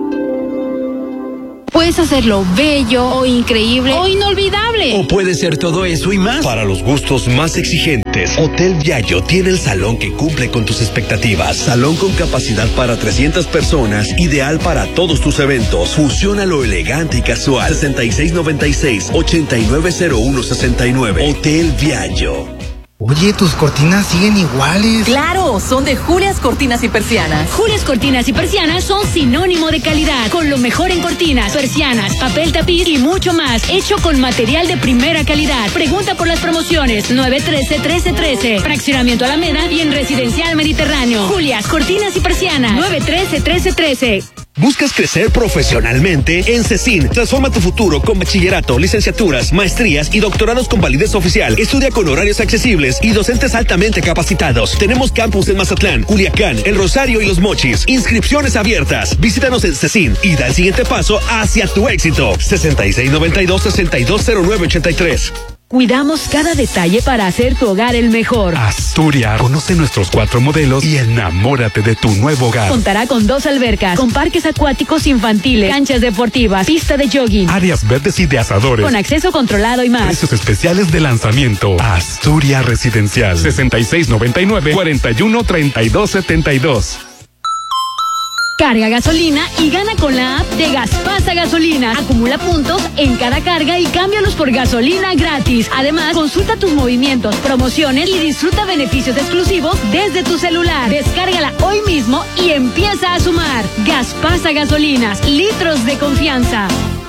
Puedes hacerlo bello o increíble o inolvidable. O puede ser todo eso y más. Para los gustos más exigentes, Hotel Viallo tiene el salón que cumple con tus expectativas. Salón con capacidad para trescientas personas, ideal para todos tus eventos. Fusiona lo elegante y casual. sesenta y seis noventa y seis, ochenta y nueve cero uno sesenta y nueve. Hotel Viallo. Oye, tus cortinas siguen iguales. Claro, son de Julias Cortinas y Persianas. Julias Cortinas y Persianas son sinónimo de calidad, con lo mejor en cortinas, persianas, papel tapiz y mucho más, hecho con material de primera calidad. Pregunta por las promociones nueve trece trece trece, Fraccionamiento Alameda y en Residencial Mediterráneo. Julias Cortinas y Persianas, nueve trece trece trece. ¿Buscas crecer profesionalmente? En CECIN, transforma tu futuro con bachillerato, licenciaturas, maestrías y doctorados con validez oficial. Estudia con horarios accesibles y docentes altamente capacitados. Tenemos campus en Mazatlán, Culiacán, El Rosario y Los Mochis. Inscripciones abiertas. Visítanos en CECIN y da el siguiente paso hacia tu éxito. sesenta y seis noventa y dos, sesenta y dos cero nueve ochenta y tres. Cuidamos cada detalle para hacer tu hogar el mejor. Asturias, conoce nuestros cuatro modelos y enamórate de tu nuevo hogar. Contará con dos albercas, con parques acuáticos infantiles, canchas deportivas, pista de jogging, áreas verdes y de asadores, con acceso controlado y más. Precios especiales de lanzamiento. Asturias Residencial, sesenta y seis noventa y nueve, cuarenta y uno treinta y dos setenta y dos. Carga gasolina y gana con la app de Gaspasa Gasolinas. Acumula puntos en cada carga y cámbialos por gasolina gratis. Además, consulta tus movimientos, promociones y disfruta beneficios exclusivos desde tu celular. Descárgala hoy mismo y empieza a sumar. Gaspasa Gasolinas, litros de confianza.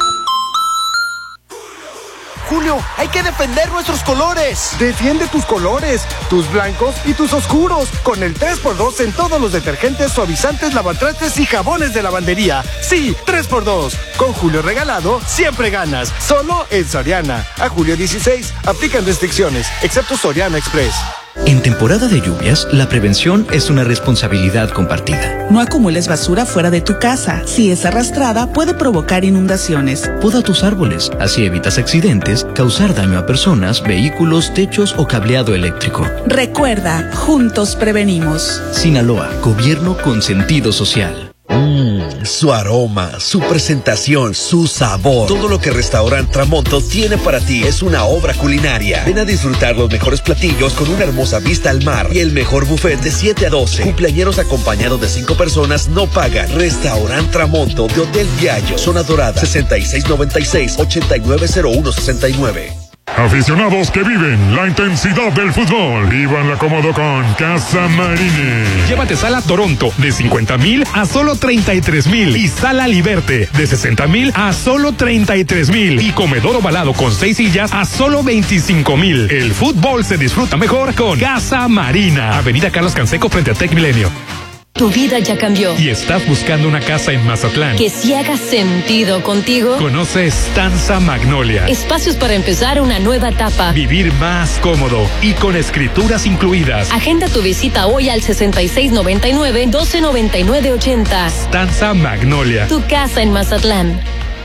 Julio, hay que defender nuestros colores. Defiende tus colores, tus blancos y tus oscuros, con el tres por dos en todos los detergentes, suavizantes, lavatrastes y jabones de lavandería. Sí, tres por dos. Con Julio regalado, siempre ganas. Solo en Soriana. A julio dieciséis, aplican restricciones, excepto Soriana Express. En temporada de lluvias, la prevención es una responsabilidad compartida. No acumules basura fuera de tu casa. Si es arrastrada, puede provocar inundaciones. Poda tus árboles, así evitas accidentes, causar daño a personas, vehículos, techos o cableado eléctrico. Recuerda, juntos prevenimos. Sinaloa, gobierno con sentido social. Mmm, su aroma, su presentación, su sabor. Todo lo que Restaurant Tramonto tiene para ti es una obra culinaria. Ven a disfrutar los mejores platillos con una hermosa vista al mar y el mejor buffet de siete a doce. Cumpleañeros acompañados de cinco personas no pagan. Restaurant Tramonto de Hotel Viallo, Zona Dorada, sesenta y seis noventa y seis, ochenta y nueve cero uno sesenta y nueve. Aficionados que viven la intensidad del fútbol, vívanla cómodo con Casa Marine. Llévate sala Toronto de cincuenta mil a solo treinta y tres mil y sala Liberte de sesenta mil a solo treinta y tres mil y comedor ovalado con seis sillas a solo veinticinco mil. El fútbol se disfruta mejor con Casa Marina. Avenida Carlos Canseco frente a Tec Milenio. Tu vida ya cambió. ¿Y estás buscando una casa en Mazatlán que sí haga sentido contigo? Conoce Stanza Magnolia. Espacios para empezar una nueva etapa. Vivir más cómodo y con escrituras incluidas. Agenda tu visita hoy al sesenta y seis noventa y nueve, doce noventa y nueve ochenta. Stanza Magnolia. Tu casa en Mazatlán.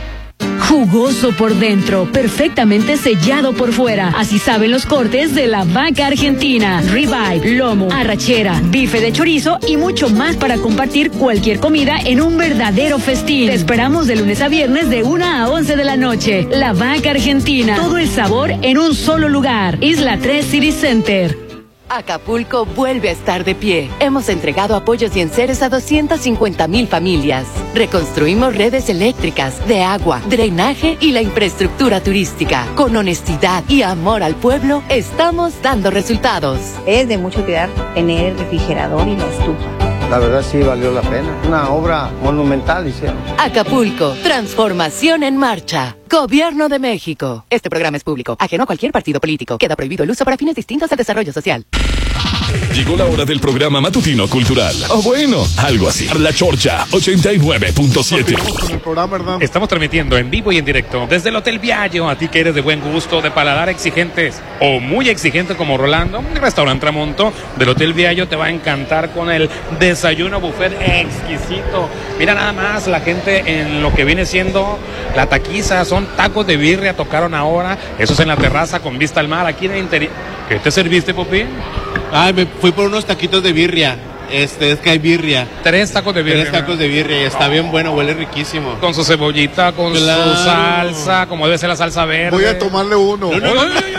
Jugoso por dentro, perfectamente sellado por fuera. Así saben los cortes de la vaca argentina. Ribeye, lomo, arrachera, bife de chorizo y mucho más para compartir cualquier comida en un verdadero festín. Te esperamos de lunes a viernes de una a once de la noche. La vaca argentina. Todo el sabor en un solo lugar. Isla tres City Center. Acapulco vuelve a estar de pie. Hemos entregado apoyos y enseres a doscientas cincuenta mil familias. Reconstruimos redes eléctricas, de agua, drenaje y la infraestructura turística. Con honestidad y amor al pueblo, estamos dando resultados. Es de mucho cuidar tener el refrigerador y la estufa. La verdad sí valió la pena. Una obra monumental hicieron. Acapulco, transformación en marcha. Gobierno de México. Este programa es público, ajeno a cualquier partido político. Queda prohibido el uso para fines distintos al desarrollo social. Llegó la hora del programa matutino cultural. O bueno, algo así. La Chorcha ochenta y nueve punto siete. Estamos transmitiendo en vivo y en directo desde el Hotel Viallo. A ti que eres de buen gusto, de paladar exigentes o muy exigente como Rolando, el restaurante Tramonto del Hotel Viallo te va a encantar con el desayuno buffet exquisito. Mira nada más la gente en lo que viene siendo la taquiza. Son tacos de birria, tocaron ahora. Eso es en la terraza con vista al mar, aquí en el interior. ¿Qué te serviste, Popi? Ay, me fui por unos taquitos de birria. Este, es que hay birria. Tres tacos de birria. Tres tacos de birria y está bien bueno, huele riquísimo. Con su cebollita, con claro. su salsa, como debe ser la salsa verde. Voy a tomarle uno. No, no, no, no, no, no.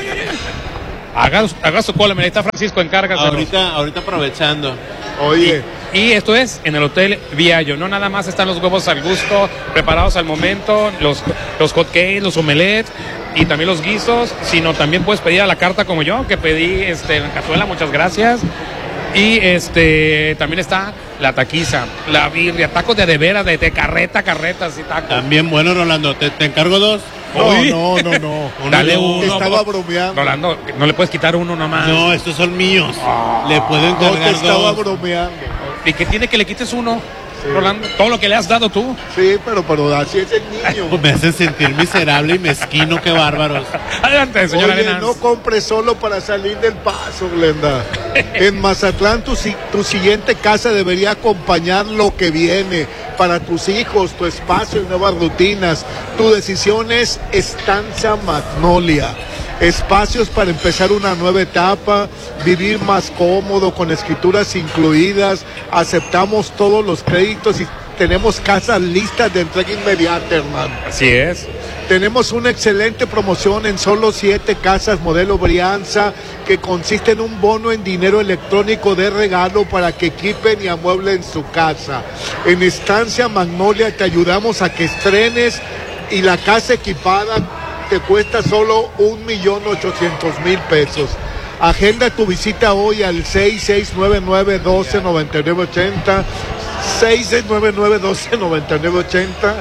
Haga, haga su cola, mira, ahí está Francisco, encárgase. Ahorita, ahorita aprovechando. Oye. Y, y esto es en el Hotel Viallo. No nada más están los huevos al gusto, preparados al momento, los, los hot cakes, los omelets y también los guisos, sino también puedes pedir a la carta como yo, que pedí este, en cazuela, muchas gracias. Y este también está la taquiza, la birria, tacos de adevera, de, de carreta, carretas y tacos. También bueno, Rolando, ¿te, te encargo dos? No, no, no, no. Uno, Dale uno. Estaba bromeando. Rolando, no le puedes quitar uno nomás. No, estos son míos. Oh, le puedo encargar no te estaba dos. bromeando. ¿Y qué tiene que le quites uno? Sí. Rolando, todo lo que le has dado tú. Sí, pero, pero así es el niño. Pues me hacen sentir miserable y mezquino, qué bárbaros. Adelante, señora Oye, Arenas. no compres solo para salir del paso, Glenda. En Mazatlán tu, tu siguiente casa debería acompañar lo que viene. Para tus hijos, tu espacio y nuevas rutinas. Tu decisión es Estancia Magnolia. Espacios para empezar una nueva etapa, vivir más cómodo, con escrituras incluidas. Aceptamos todos los créditos y tenemos casas listas de entrega inmediata, hermano. Así es. Tenemos una excelente promoción en solo siete casas modelo Brianza, que consiste en un bono en dinero electrónico de regalo para que equipen y amueblen su casa. En Estancia Magnolia te ayudamos a que estrenes y la casa equipada te cuesta solo un millón ochocientos mil pesos. Agenda tu visita hoy al seis seis nueve nueve, uno dos nueve nueve ocho cero, seis seis nueve nueve, uno dos nueve nueve ocho cero.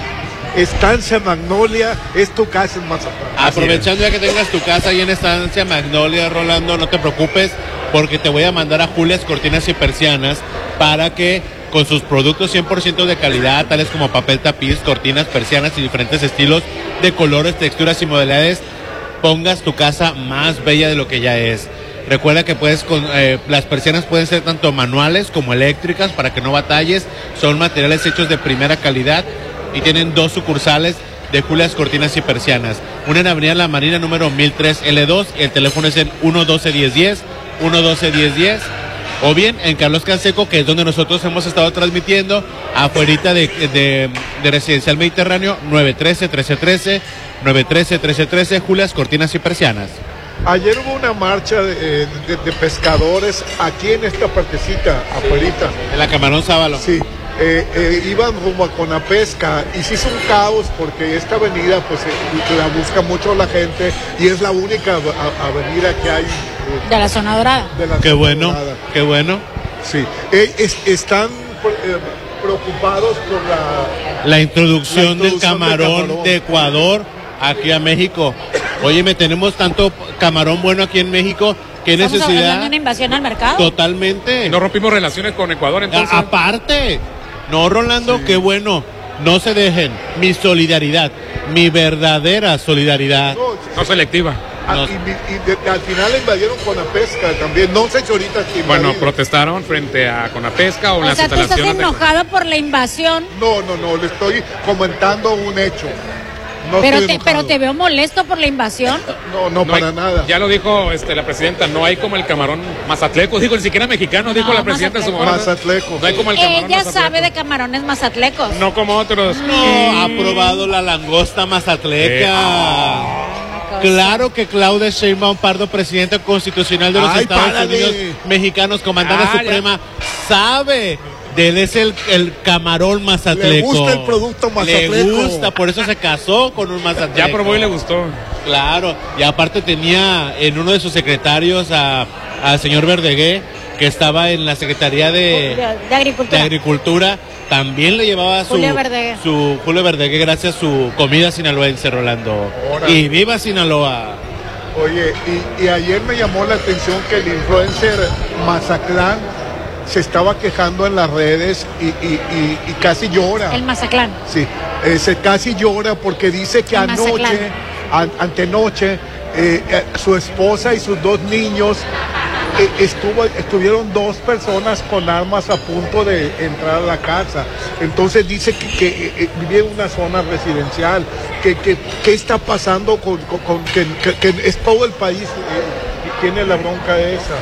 Estancia Magnolia es tu casa en Mazatlán. Aprovechando ya que tengas tu casa ahí en Estancia Magnolia, Rolando, no te preocupes porque te voy a mandar a Julias Cortinas y Persianas para que con sus productos cien por ciento de calidad, tales como papel tapiz, cortinas, persianas y diferentes estilos de colores, texturas y modalidades, pongas tu casa más bella de lo que ya es. Recuerda que puedes con, eh, las persianas pueden ser tanto manuales como eléctricas para que no batalles. Son materiales hechos de primera calidad y tienen dos sucursales de Julias Cortinas y Persianas. Una en Avenida La Marina número mil tres L dos, el teléfono es el uno doce diez diez, uno doce diez diez. O bien en Carlos Canseco, que es donde nosotros hemos estado transmitiendo, afuerita de, de, de Residencial Mediterráneo, nueve uno tres, uno tres uno tres, nueve uno tres, uno tres uno tres, Julias Cortinas y Persianas. Ayer hubo una marcha de, de, de pescadores aquí en esta partecita, afuerita. En la Camarón Sábalo. Sí. Eh, eh, iban rumbo a Conapesca y se hizo un caos porque esta avenida pues eh, la busca mucho la gente y es la única a, avenida que hay eh, de la zona dorada. De la qué zona bueno, dorada. Qué bueno. Sí, eh, es, están eh, preocupados por la, la, introducción, la introducción del camarón, de camarón de Ecuador aquí a México. Óyeme, tenemos tanto camarón bueno aquí en México. ¿Qué ¿Estamos necesidad? ¿De una invasión al mercado? Totalmente. Y no rompimos relaciones con Ecuador entonces. A, aparte. No, Rolando, sí. Qué bueno. No se dejen. Mi solidaridad, mi verdadera solidaridad. No, no selectiva. Ah, no. Y, y de, al final invadieron Conapesca también. No sé si ahorita sí. Bueno, protestaron frente a Conapesca o, o las sea, instalaciones. ¿tú estás enojado de... por la invasión? No, no, no. Le estoy comentando un hecho. No pero, te, pero te veo molesto por la invasión. No, no, no para hay, nada. Ya lo dijo este, la presidenta, no hay como el camarón mazatleco, dijo, ni siquiera mexicano, dijo no, la presidenta en su momento. Mazatleco. No hay como el camarón Ella mazatleco. sabe de camarones mazatlecos. No como otros. No, mm. ha probado la langosta mazatleca. Eh. Oh, claro que Claudia Sheinbaum Pardo, presidenta constitucional de los Ay, Estados párale. Unidos mexicanos, comandante ah, suprema, ya. sabe. Él es el, el camarón mazatleco. Le gusta el producto mazatleco. Le gusta, por eso se casó con un mazatleco. Ya probó y le gustó. Claro, y aparte tenía en uno de sus secretarios a, al señor Verdegué, que estaba en la Secretaría de, de, Agricultura. de Agricultura. También le llevaba su Julio Verdegué. su Julio Verdegué gracias a su comida sinaloense, Rolando. Órale. Y viva Sinaloa. Oye, y, y ayer me llamó la atención que el influencer Mazatlán se estaba quejando en las redes y, y, y, y casi llora. El Mazatlán. Sí, eh, se casi llora porque dice que El anoche, Mazatlán. an, antenoche, eh, eh, su esposa y sus dos niños eh, estuvo, estuvieron dos personas con armas a punto de entrar a la casa. Entonces dice que, que eh, vive en una zona residencial. Que, que, ¿Qué está pasando con, con, con que, que, que es todo el país eh, que tiene la bronca esa?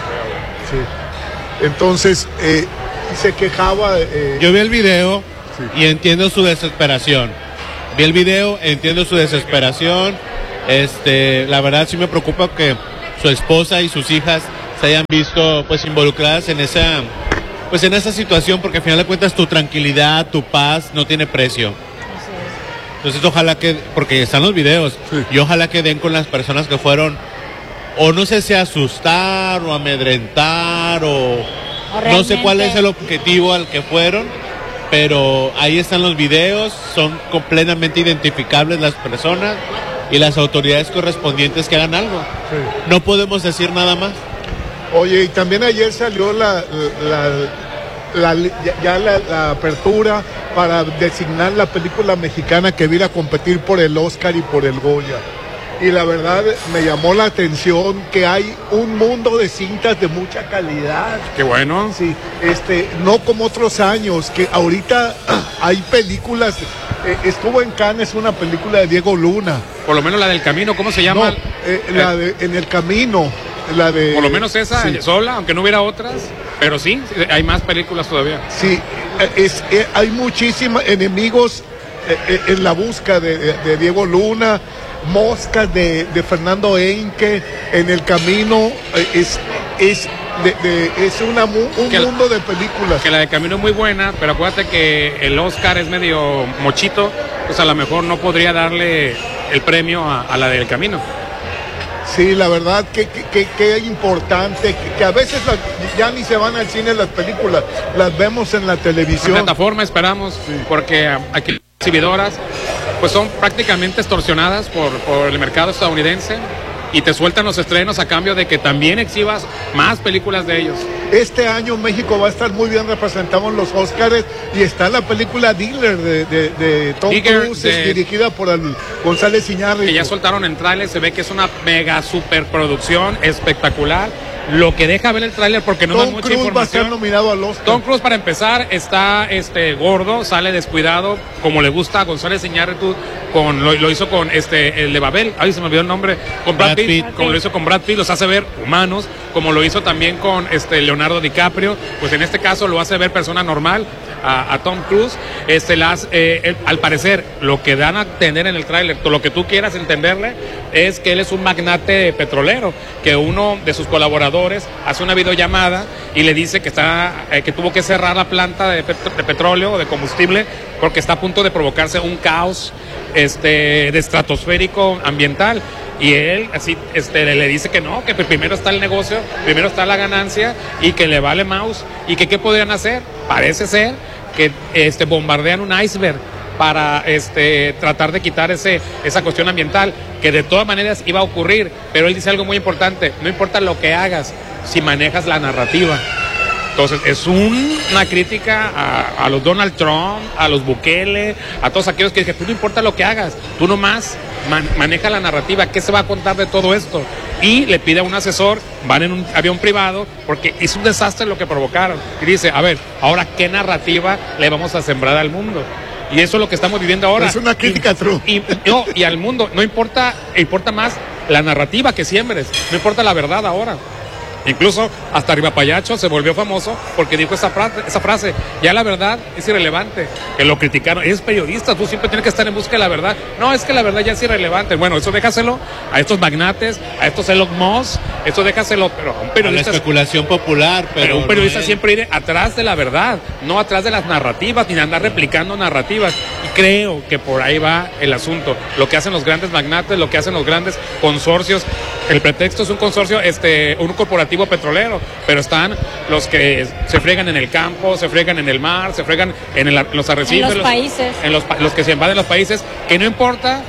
Sí. Entonces eh, se quejaba. Eh, Yo vi el video sí. y entiendo su desesperación. Vi el video, entiendo su desesperación. Este, la verdad sí me preocupa que su esposa y sus hijas se hayan visto pues involucradas en esa pues en esa situación, porque al final de cuentas tu tranquilidad, tu paz no tiene precio. Entonces ojalá que, porque están los videos, sí. y ojalá que den con las personas que fueron, o no sé si asustar o amedrentar o, o no sé cuál es el objetivo al que fueron, pero ahí están los videos, son completamente identificables las personas y las autoridades correspondientes que hagan algo. Sí. No podemos decir nada más. Oye, y también ayer salió la, la, la, la ya la, la apertura para designar la película mexicana que viene a competir por el Oscar y por el Goya. Y la verdad me llamó la atención que hay un mundo de cintas de mucha calidad. Qué bueno. Sí, este, no como otros años, que ahorita hay películas, eh, estuvo en Cannes una película de Diego Luna. Por lo menos la del Camino, ¿cómo se llama? No, eh, la de En el Camino. La de, por lo menos esa, sí. sola, aunque no hubiera otras, pero sí, hay más películas todavía. Sí, es, es, hay muchísimos enemigos eh, en la busca de, de, de Diego Luna, Moscas de, de Fernando Henke, En el Camino, eh, es, es, de, de, es una, un que mundo de películas. Que la de Camino es muy buena, pero acuérdate que el Oscar es medio mochito, pues a lo mejor no podría darle el premio a, a la del Camino. Sí, la verdad que, que, que, que es importante, que, que a veces la, ya ni se van al cine las películas, las vemos en la televisión. En plataforma esperamos, sí. porque aquí las exhibidoras pues son prácticamente extorsionadas por, por el mercado estadounidense y te sueltan los estrenos a cambio de que también exhibas más películas de ellos. Este año México va a estar muy bien representado en los Óscares y está la película Dealer de, de, de Tom Cruise, de... dirigida por el González Iñárritu. Que ya soltaron en tráiler, se ve que es una mega superproducción espectacular. Lo que deja ver el tráiler porque no Tom da mucha Cruise información. Va a estar nominado al Oscar. Tom Cruise, para empezar, está este gordo, sale descuidado, como le gusta a González Iñárritu, con lo, lo hizo con este el de Babel, ay se me olvidó el nombre, con Brad, Brad Pitt, Pitt, como lo hizo con Brad Pitt, los hace ver humanos, como lo hizo también con este Leonardo DiCaprio, pues en este caso lo hace ver persona normal a, a Tom Cruise. Este las eh, el, al parecer lo que dan a entender en el tráiler, lo que tú quieras entenderle, es que él es un magnate petrolero, que uno de sus colaboradores hace una videollamada y le dice que está eh, que tuvo que cerrar la planta de, pet de petróleo o de combustible porque está a punto de provocarse un caos este de estratosférico ambiental, y él así este le dice que no, que primero está el negocio, primero está la ganancia y que le vale mouse, y que qué podrían hacer. Parece ser que este bombardean un iceberg para este tratar de quitar ese esa cuestión ambiental, que de todas maneras iba a ocurrir, pero él dice algo muy importante: no importa lo que hagas, si manejas la narrativa. Entonces es un, una crítica a, a los Donald Trump, a los Bukele, a todos aquellos que dicen, tú no importa lo que hagas, tú nomás man, maneja la narrativa, ¿qué se va a contar de todo esto? Y le pide a un asesor, van en un avión privado, porque es un desastre lo que provocaron, y dice, a ver, ahora qué narrativa le vamos a sembrar al mundo. Y eso es lo que estamos viviendo ahora. Es una crítica y, true. Y, no, y al mundo, no importa, importa más la narrativa que siembres, no importa la verdad ahora. Incluso hasta Rivapayacho se volvió famoso porque dijo esa frase, esa frase, ya la verdad es irrelevante, que lo criticaron, es periodista, tú siempre tienes que estar en busca de la verdad. No, es que la verdad ya es irrelevante. Bueno, eso déjaselo a estos magnates, a estos Elon Musk, eso déjaselo, pero a un periodista... A la especulación popular, pero... Pero un periodista no siempre irá atrás de la verdad, no atrás de las narrativas, ni de andar replicando narrativas. Y creo que por ahí va el asunto. Lo que hacen los grandes magnates, lo que hacen los grandes consorcios, el pretexto es un consorcio, este, un corporativo petrolero, pero están los que se fregan en el campo, se fregan en el mar, se fregan en, el, en los arrecifes, en los países, en los, los que se invaden los países, que no importa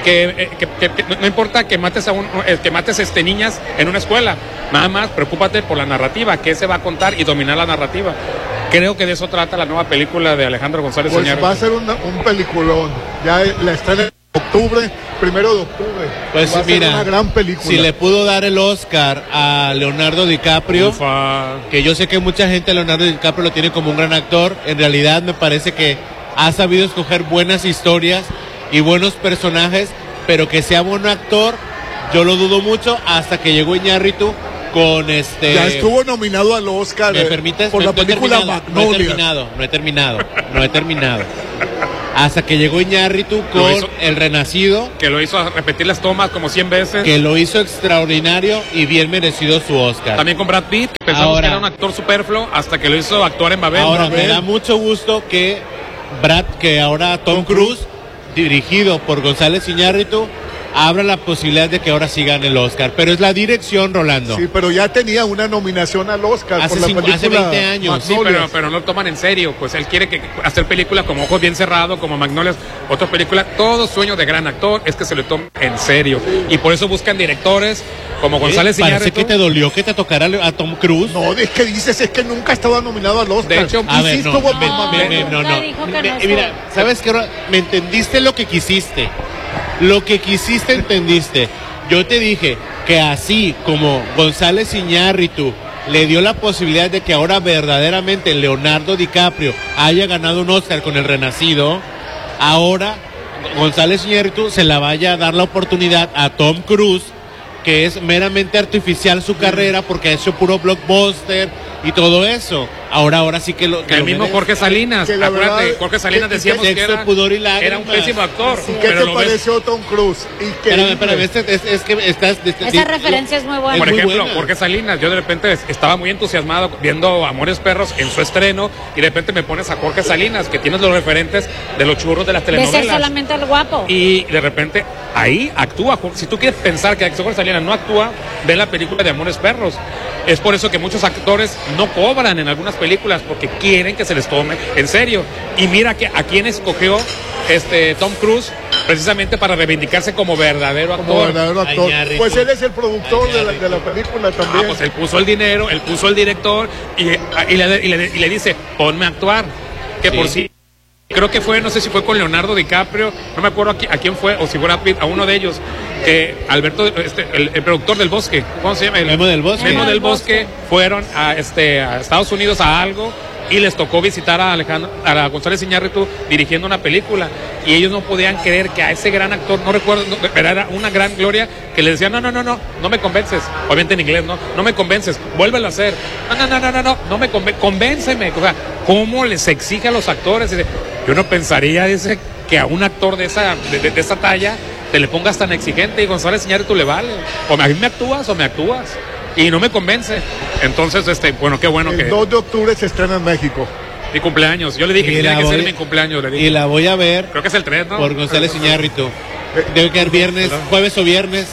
que, eh, que, que, que no importa que mates a un, eh, que mates este, niñas en una escuela, nada más preocúpate por la narrativa, qué se va a contar y dominar la narrativa. Creo que de eso trata la nueva película de Alejandro González Pues Iñárritu. va a ser una, un peliculón. Ya la estrena en octubre, primero de octubre. Pues va a ser mira, una gran película. si le pudo dar el Oscar a Leonardo DiCaprio, Ufa. que yo sé que mucha gente a Leonardo DiCaprio lo tiene como un gran actor, en realidad me parece que ha sabido escoger buenas historias y buenos personajes, pero que sea buen actor, yo lo dudo mucho, hasta que llegó Iñárritu con este... Ya estuvo nominado al Oscar. ¿Me permites? Por no, la película no Magnolia. No he terminado, no he terminado, no he terminado. Hasta que llegó Iñárritu con hizo, El Renacido. Que lo hizo a repetir las tomas como cien veces. Que lo hizo extraordinario y bien merecido su Oscar. También con Brad Pitt, que pensamos ahora, que era un actor superfluo hasta que lo hizo actuar en Babel. Ahora, Babel. me da mucho gusto que Brad, que ahora Tom Cruise, dirigido por González Iñárritu, abra la posibilidad de que ahora sí gane el Oscar. Pero es la dirección, Rolando. Sí, pero ya tenía una nominación al Oscar hace, por la cinco, película hace veinte años. Sí, pero, pero no lo toman en serio. Pues él quiere que hacer películas como Ojos Bien Cerrados, como Magnolias, otras películas. Todo sueño de gran actor es que se le tome en serio. Y por eso buscan directores como González Iñárritu. Parece que te dolió que te tocara a Tom Cruise. No, es que dices, es que nunca estaba nominado al Oscar. De hecho, a ver, no, no, no, me, me, no, no. Me, mira, ¿sabes qué? Me entendiste lo que quisiste. Lo que quisiste, entendiste. Yo te dije que así como González Iñárritu le dio la posibilidad de que ahora verdaderamente Leonardo DiCaprio haya ganado un Oscar con El Renacido, ahora González Iñárritu se la vaya a dar la oportunidad a Tom Cruise, que es meramente artificial su carrera porque ha hecho puro blockbuster y todo eso. Ahora, ahora sí que lo que el lo mismo merece. Jorge Salinas, que la acuérdate, verdad, Jorge Salinas que- decíamos que que sexo, era, pudor y lágrimas. era un pésimo actor. ¿Y qué pero te lo ves- pareció Tom Cruise? Espérame, espérame, este- es, es que estás... Esa di- referencia es muy buena. Por muy ejemplo, buena. Jorge Salinas, yo de repente estaba muy entusiasmado viendo Amores Perros en su estreno y de repente me pones a Jorge Salinas, que tienes los referentes de los churros de las De telenovelas. ser solamente el guapo. Y de repente ahí actúa. Si tú quieres pensar que Jorge Salinas no actúa, ve la película de Amores Perros. Es por eso que muchos actores no cobran en algunas películas porque quieren que se les tome en serio. Y mira que a quién escogió este Tom Cruise precisamente para reivindicarse como verdadero actor. Como verdadero actor. Iñárritu. Pues él es el productor de la, de la película Ah, también. pues él puso el dinero, él puso el director y, y, le, y, le, y le dice, ponme a actuar. Que Sí. por sí, creo que fue, no sé si fue con Leonardo DiCaprio, no me acuerdo a, qui- a quién fue, o si fue Brad Pitt, a uno de ellos, que Alberto, este, el, el productor del Bosque, ¿cómo se llama? El, Memo del Bosque. Memo Memo del del Bosque, Bosque. fueron a, este, a Estados Unidos a algo y les tocó visitar a Alejandro, a González Iñárritu dirigiendo una película y ellos no podían creer que a ese gran actor, no recuerdo, no, pero era una gran gloria, que le decían, no, no, no, no, no me convences, obviamente en inglés, no, no me convences, vuélvelo a hacer, no, no, no, no, no, no, no me conven, convénceme, o sea, ¿cómo les exige a los actores? Dice, yo no pensaría, dice, que a un actor de esa, de, de, de esa talla te le pongas tan exigente y González Iñárritu le vale, o a mí me actúas o me actúas. Y no me convence. Entonces, este, bueno, qué bueno el que... dos de octubre se estrena en México. Mi cumpleaños. Yo le dije Y que la tenía que voy- ser mi cumpleaños. Le dije. Y la voy a ver Creo que es el tres, ¿no? por González Iñárritu. Debe quedar viernes, jueves o viernes.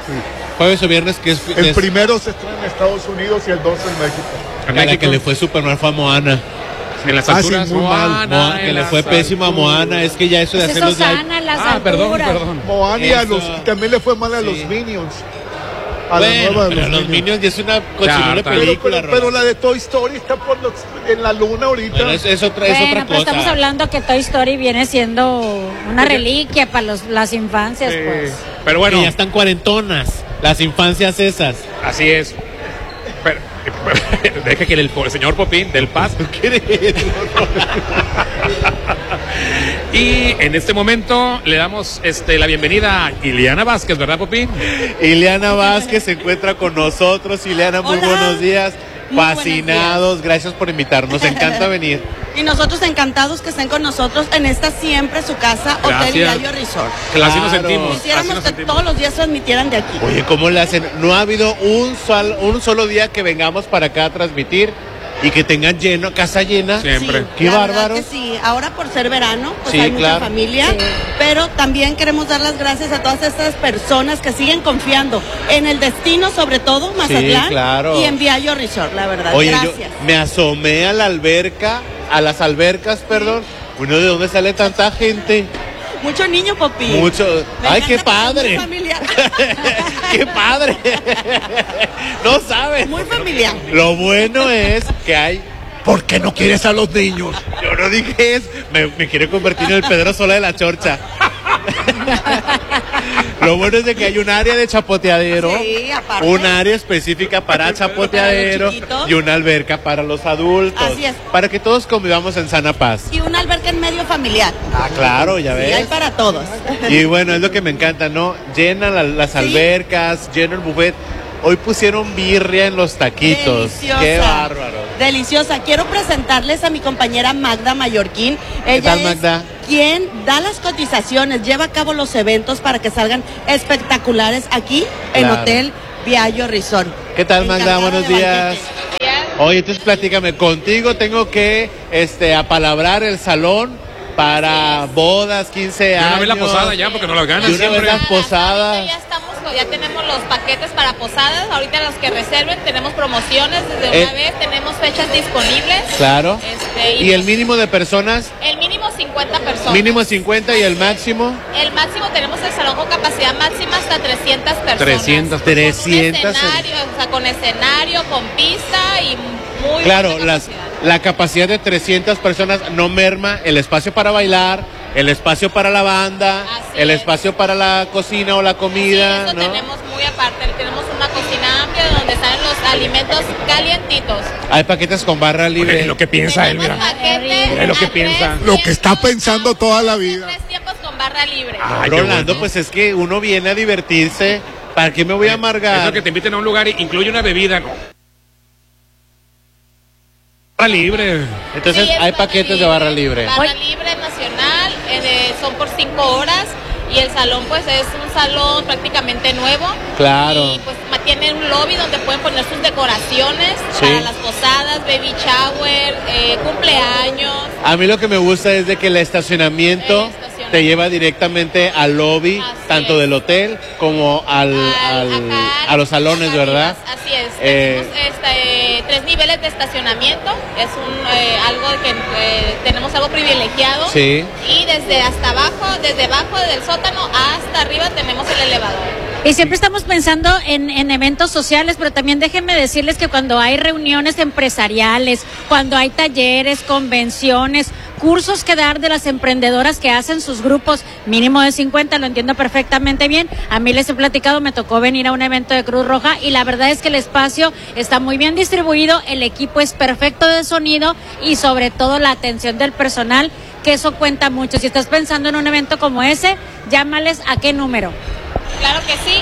Jueves o viernes, que es, El es primero se estrena en Estados Unidos y el dos en México. En a la México. que le fue super mal fue a Moana. En las Ah, sí, alturas. muy mal. Moana, Moana, que en le las fue pésimo a alturas. Moana. Es que ya eso de Pues hacer eso los live- sana las Ah, perdón, alturas. perdón. Moana y a Eso. los, también le fue mal a los Sí. Minions. A la Bueno, nueva de pero los Minions ya es una cochinona Ya, Pero, película, pero, pero la de Toy Story está por los- en la luna ahorita. Bueno, es, es otra, es Bueno, otra pero cosa. estamos hablando que Toy Story viene siendo una Oye. reliquia para los, las infancias, Sí. pues. Pero Bueno, bueno, ya están cuarentonas. Las infancias esas. así es. Pero, deja que el, el señor Popín del Paz. Y en este momento le damos este, la bienvenida a Ileana Vázquez, ¿verdad, Popín? Ileana Vázquez se encuentra con nosotros. Ileana, muy Hola. buenos días. Muy buenos Fascinados, gracias por invitarnos. Nos encanta venir. Y nosotros encantados que estén con nosotros en esta siempre su casa, Hotel Gracias. Viallo Resort. Que así nos Claro. sentimos. así Quisiéramos nos que sentimos. todos los días transmitieran de aquí. Oye, ¿cómo le hacen? No ha habido un, sol, un solo día que vengamos para acá a transmitir y que tengan lleno, casa llena. Siempre. Sí, Qué la verdad bárbaros. que sí, ahora por ser verano, pues Sí, hay mucha claro. familia, Sí. pero también queremos dar las gracias a todas estas personas que siguen confiando en el destino, sobre todo Mazatlán, claro. y en Viallo Resort, la verdad. Oye, yo gracias. me asomé a la alberca, a las albercas, perdón. Bueno, ¿de dónde sale tanta gente? Mucho niño, Popi. Mucho. Me Ay, qué encanta porque padre. es muy familiar. ¡Qué padre! No sabes. Muy familiar. Lo bueno es que hay. ¿Por qué no quieres a los niños? Yo no dije eso. Me, me quiere convertir en el Pedro Sola de la Chorcha. Lo bueno es de que hay un área de chapoteadero, Sí, aparte. un área específica para chapoteadero Para los chiquitos. y una alberca para los adultos. Así es. Para que todos convivamos en sana paz. Y una alberca en medio familiar. Ah, claro, ya Sí, ves. hay para todos. Y bueno, es lo que me encanta, ¿no? Llenan la- las albercas, llenan el buffet. Hoy pusieron birria en los taquitos. Deliciosa. ¡Qué bárbaro! Deliciosa. Quiero presentarles a mi compañera Magda Mallorquín. ¿Qué Ella tal, es Magda? quien da las cotizaciones, lleva a cabo los eventos para que salgan espectaculares aquí en Claro. Hotel Viallo Resort. ¿Qué tal, Magda? Encargada Buenos de días. Oye, entonces platícame, contigo tengo que este, apalabrar el salón para bodas, quince De una años. vez la posada ya, porque no las ganan De una vez siempre. las posadas. Ya estamos, ya tenemos los paquetes para posadas. Ahorita los que reserven tenemos promociones desde Eh. una vez, tenemos fechas disponibles. Claro. Este, ¿Y el mínimo de personas? El mínimo cincuenta personas. Mínimo cincuenta y el máximo. El máximo tenemos el salón con capacidad máxima hasta trescientas personas. trescientas. trescientas. Escenario, o sea, con escenario, con pista y muy Claro, buena las, la capacidad de trescientas personas no merma el espacio para bailar, el espacio para la banda, el espacio para la cocina o la comida, Eso ¿no? tenemos muy aparte, tenemos una cocina amplia donde salen los alimentos calientitos. Hay paquetes con barra libre. Es lo que piensa él, mira. Es lo que piensa. Lo que está pensando toda la vida. Tres tiempos con barra libre. Ay, Rolando, pues es que uno viene a divertirse. ¿Para qué me voy a amargar? Eso que te inviten a un lugar y incluye una bebida, ¿no? Barra libre. Entonces Sí, es hay barra paquetes de barra libre. Barra libre nacional, eh, de- son por cinco horas y el salón pues es un salón prácticamente nuevo. Claro. Y pues ma- tiene un lobby donde pueden poner sus decoraciones Sí. para las posadas, baby shower, eh, cumpleaños. A mí lo que me gusta es de que el estacionamiento te lleva directamente al lobby, tanto del hotel como al, al- a los salones, ¿verdad? Así es, Eh, tenemos este, tres niveles de estacionamiento, es un eh, algo que eh, tenemos algo privilegiado. Sí. Y desde hasta abajo, desde abajo del sótano hasta arriba tenemos el elevador. Y siempre estamos pensando en, en eventos sociales, pero también déjenme decirles que cuando hay reuniones empresariales, cuando hay talleres, convenciones, cursos que dar de las emprendedoras que hacen sus grupos, mínimo de cincuenta, lo entiendo perfectamente bien. A mí les he platicado, me tocó venir a un evento de Cruz Roja y la verdad es que el espacio está muy bien distribuido, el equipo es perfecto de sonido y sobre todo la atención del personal, que eso cuenta mucho. Si estás pensando en un evento como ese, llámales a qué número. Claro que sí.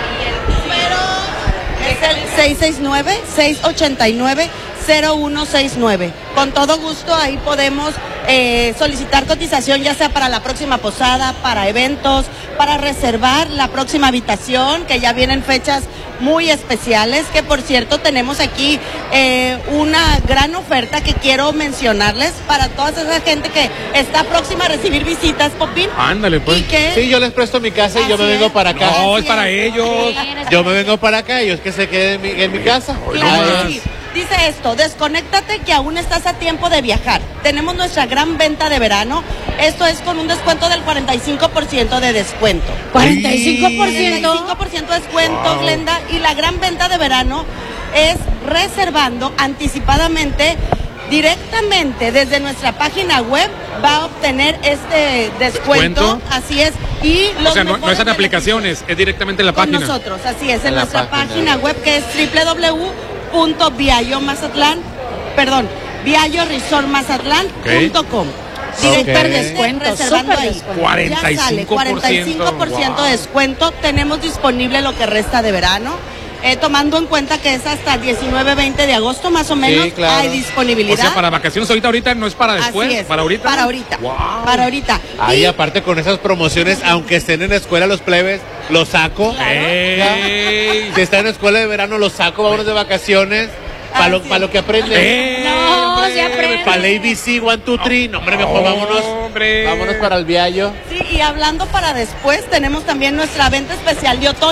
Es el seis seis nueve, seis ocho nueve, cero uno seis nueve. Con todo gusto ahí podemos eh, solicitar cotización ya sea para la próxima posada, para eventos, para reservar la próxima habitación, que ya vienen fechas muy especiales, que por cierto tenemos aquí eh, una gran oferta que quiero mencionarles para toda esa gente que está próxima a recibir visitas, Popín. Ándale, pues. ¿Y qué? Sí, yo les presto mi casa y yo me vengo para acá. No, es para ellos. Yo me vengo para acá y ellos que se queden en mi, en mi casa. Claro Ah, que sí. Dice esto, desconéctate que aún estás a tiempo de viajar. Tenemos nuestra gran venta de verano. Esto es con un descuento del cuarenta y cinco por ciento de descuento. ¿cuarenta y cinco por ciento? cuarenta y cinco por ciento de descuento, Wow. Glenda. Y la gran venta de verano es reservando anticipadamente directamente desde nuestra página web. Va a obtener este descuento. ¿Descuento? Así es. Y los O sea, no, no mejores es en aplicaciones, es directamente en la con página. nosotros, así es, en, En la nuestra página. página web que es doble u doble u doble u punto viallo mazatlán, perdón, viallo resort mazatlán punto com. Directamente Ok. Descuento, reservando súper ahí. descuento. cuarenta y cinco por ciento. Ya sale, cuarenta y cinco por ciento Wow. de descuento. Tenemos disponible lo que resta de verano. Eh, tomando en cuenta que es hasta el diecinueve veinte de agosto más o menos, Sí, claro. hay O disponibilidad. sea, para vacaciones ahorita, ahorita no es para después, Así es, para ahorita. para ahorita, Wow. para ahorita. Ahí aparte con esas promociones, aunque estén en la escuela los plebes, los saco. Ey. Si están en la escuela de verano, los saco, vámonos de vacaciones. Para lo, pa' lo que aprenden. Eh, No, se aprende. Para el A B C, one, two, three. No, hombre, mejor vámonos. Hombre. Vámonos para el viallo. Sí, y hablando para después, tenemos también nuestra venta especial de otoño.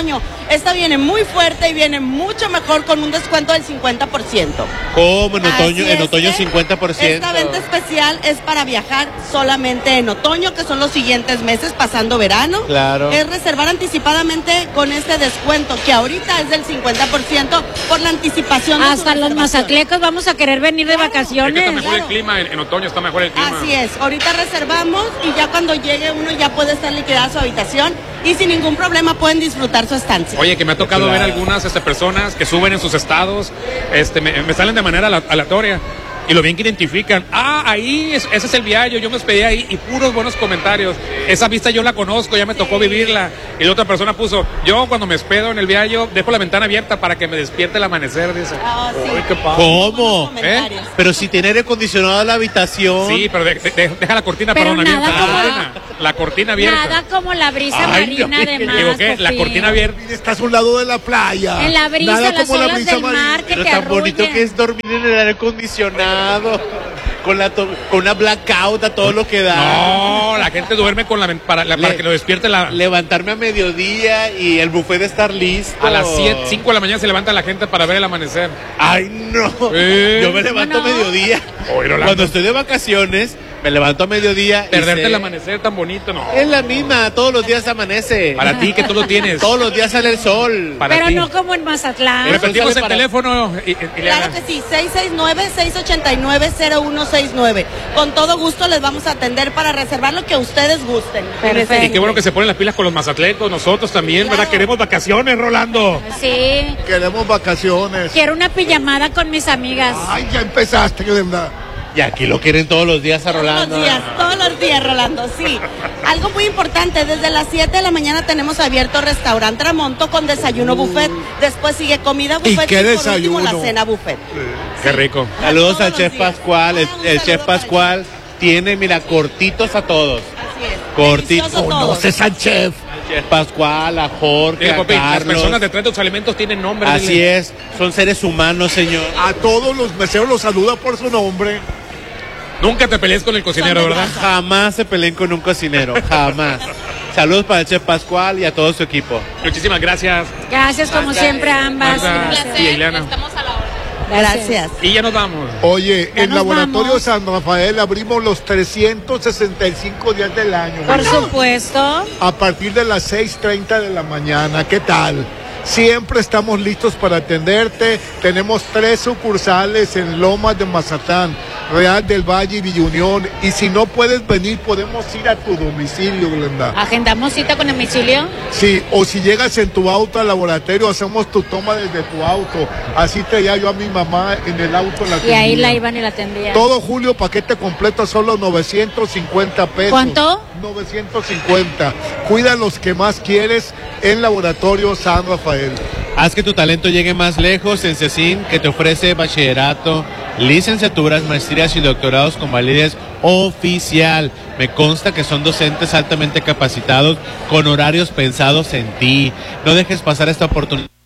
Esta viene muy fuerte y viene mucho mejor con un descuento del cincuenta por ciento. ¿Cómo? En otoño, Así en es otoño que cincuenta por ciento. Esta venta especial es para viajar solamente en otoño, que son los siguientes meses, pasando verano. Claro. Es reservar anticipadamente con este descuento, que ahorita es del cincuenta por ciento por la anticipación. Hasta los mazatlecos vamos a querer venir de Es vacaciones. que está mejor el clima, en, en otoño está mejor el clima. Así es, ahorita reservamos y ya cuando llegue uno ya puede estar liquidada su habitación y sin ningún problema pueden disfrutar su estancia. Oye, que me ha tocado Claro. ver algunas este, personas que suben en sus estados, este, me, me salen de manera ala- aleatoria. Y lo bien que identifican. Ah, ahí, es- ese es el Viallo, yo me hospedé ahí y puros buenos comentarios. Esa vista yo la conozco, ya me tocó vivirla. Y la otra persona puso, yo cuando me hospedo en el Viallo, dejo la ventana abierta para que me despierte el amanecer, dice. Ah, sí. Ay, qué padre. ¿Cómo? ¿Eh? Pero si tiene aire acondicionado la habitación. Sí, pero de- de- de- deja la cortina, Pero perdón, nada abierta. La como- cortina, la cortina abierta. Nada como la brisa Ay, marina no, de me mar. equivoqué, la Popín. cortina abierta. Estás a un lado de la playa. En la brisa, Nada las como la olas brisa del marina. mar que Pero te tan bonito arrullen. que es dormir en el aire acondicionado. Con, la to- con una blackout a todo lo que da. No, la gente duerme con la, ven- para, la- para Le- que lo despierte la, Levantarme a mediodía y el buffet de estar listo. a las siete, cinco de la mañana se levanta la gente para ver el amanecer. Ay, no. Eh. Yo me levanto ¿Cómo no? a mediodía. Oye, Rolando. Cuando estoy de vacaciones, me levanto a mediodía. y Perderte sé- el amanecer tan bonito, no. Es la misma, todos los días amanece. Para ti que tú lo tienes. Todos los días sale el sol. Para Pero ti. no como en Mazatlán. Repetimos sale el para- teléfono y, y- y le Claro hagan. que sí, seis seis nueve, seis ocho nueve, cero uno seis nueve. Con todo gusto les vamos a atender para reservar lo que ustedes gusten. Perfecto. Y qué bueno que se ponen las pilas con los mazatlecos, nosotros también, Claro. ¿verdad? Queremos vacaciones, Rolando. Sí. Queremos vacaciones. Quiero una pijamada con mis amigas. Ay, ya empezaste, Glenda. Y aquí lo quieren todos los días a Todos Rolando. los días, todos los días, Rolando, sí. Algo muy importante, desde las siete de la mañana tenemos abierto restaurante Tramonto con desayuno buffet. Después sigue comida ¿Y buffet qué por desayuno? último la cena buffet. Qué rico. Saludos Todos al los chef días. Pascual. El, Ah, un el saludo chef para el Pascual tiene, mira, cortitos a todos. Así es. Cortitos. Delicioso todo. Conoces al chef. Chef Pascual, a Jorge, Dile, a Popín, las Carlos. personas detrás de tus alimentos tienen nombre. Así dile. es, son seres humanos, señor. A todos los meseros los saluda por su nombre. Nunca te pelees con el cocinero, ¿verdad? Jamás se peleen con un cocinero, jamás. Saludos para el chef Pascual y a todo su equipo. Muchísimas gracias. Gracias como siempre a ambas. Magda. Gracias. Y Ileana. Estamos a la hora. Gracias. Y ya nos vamos. Oye, Ya en nos Laboratorio vamos. San Rafael abrimos los trescientos sesenta y cinco días del año. Por Glenda. supuesto. A partir de las seis treinta de la mañana. ¿Qué tal? Siempre estamos listos para atenderte. Tenemos tres sucursales en Lomas de Mazatlán, Real del Valle y Villa Unión. Y si no puedes venir, podemos ir a tu domicilio, Glenda. Agendamos cita con domicilio. Sí, o si llegas en tu auto al laboratorio, hacemos tu toma desde tu auto. Así traía yo a mi mamá en el auto. La Y ahí atendía. la iban y la atendían. Todo julio, paquete completo, solo novecientos cincuenta pesos. ¿Cuánto? novecientos cincuenta. Cuida los que más quieres en Laboratorio San Rafael. Haz que tu talento llegue más lejos en CECIN, que te ofrece bachillerato, licenciaturas, maestrías y doctorados con validez oficial. Me consta que son docentes altamente capacitados con horarios pensados en ti. No dejes pasar esta oportunidad.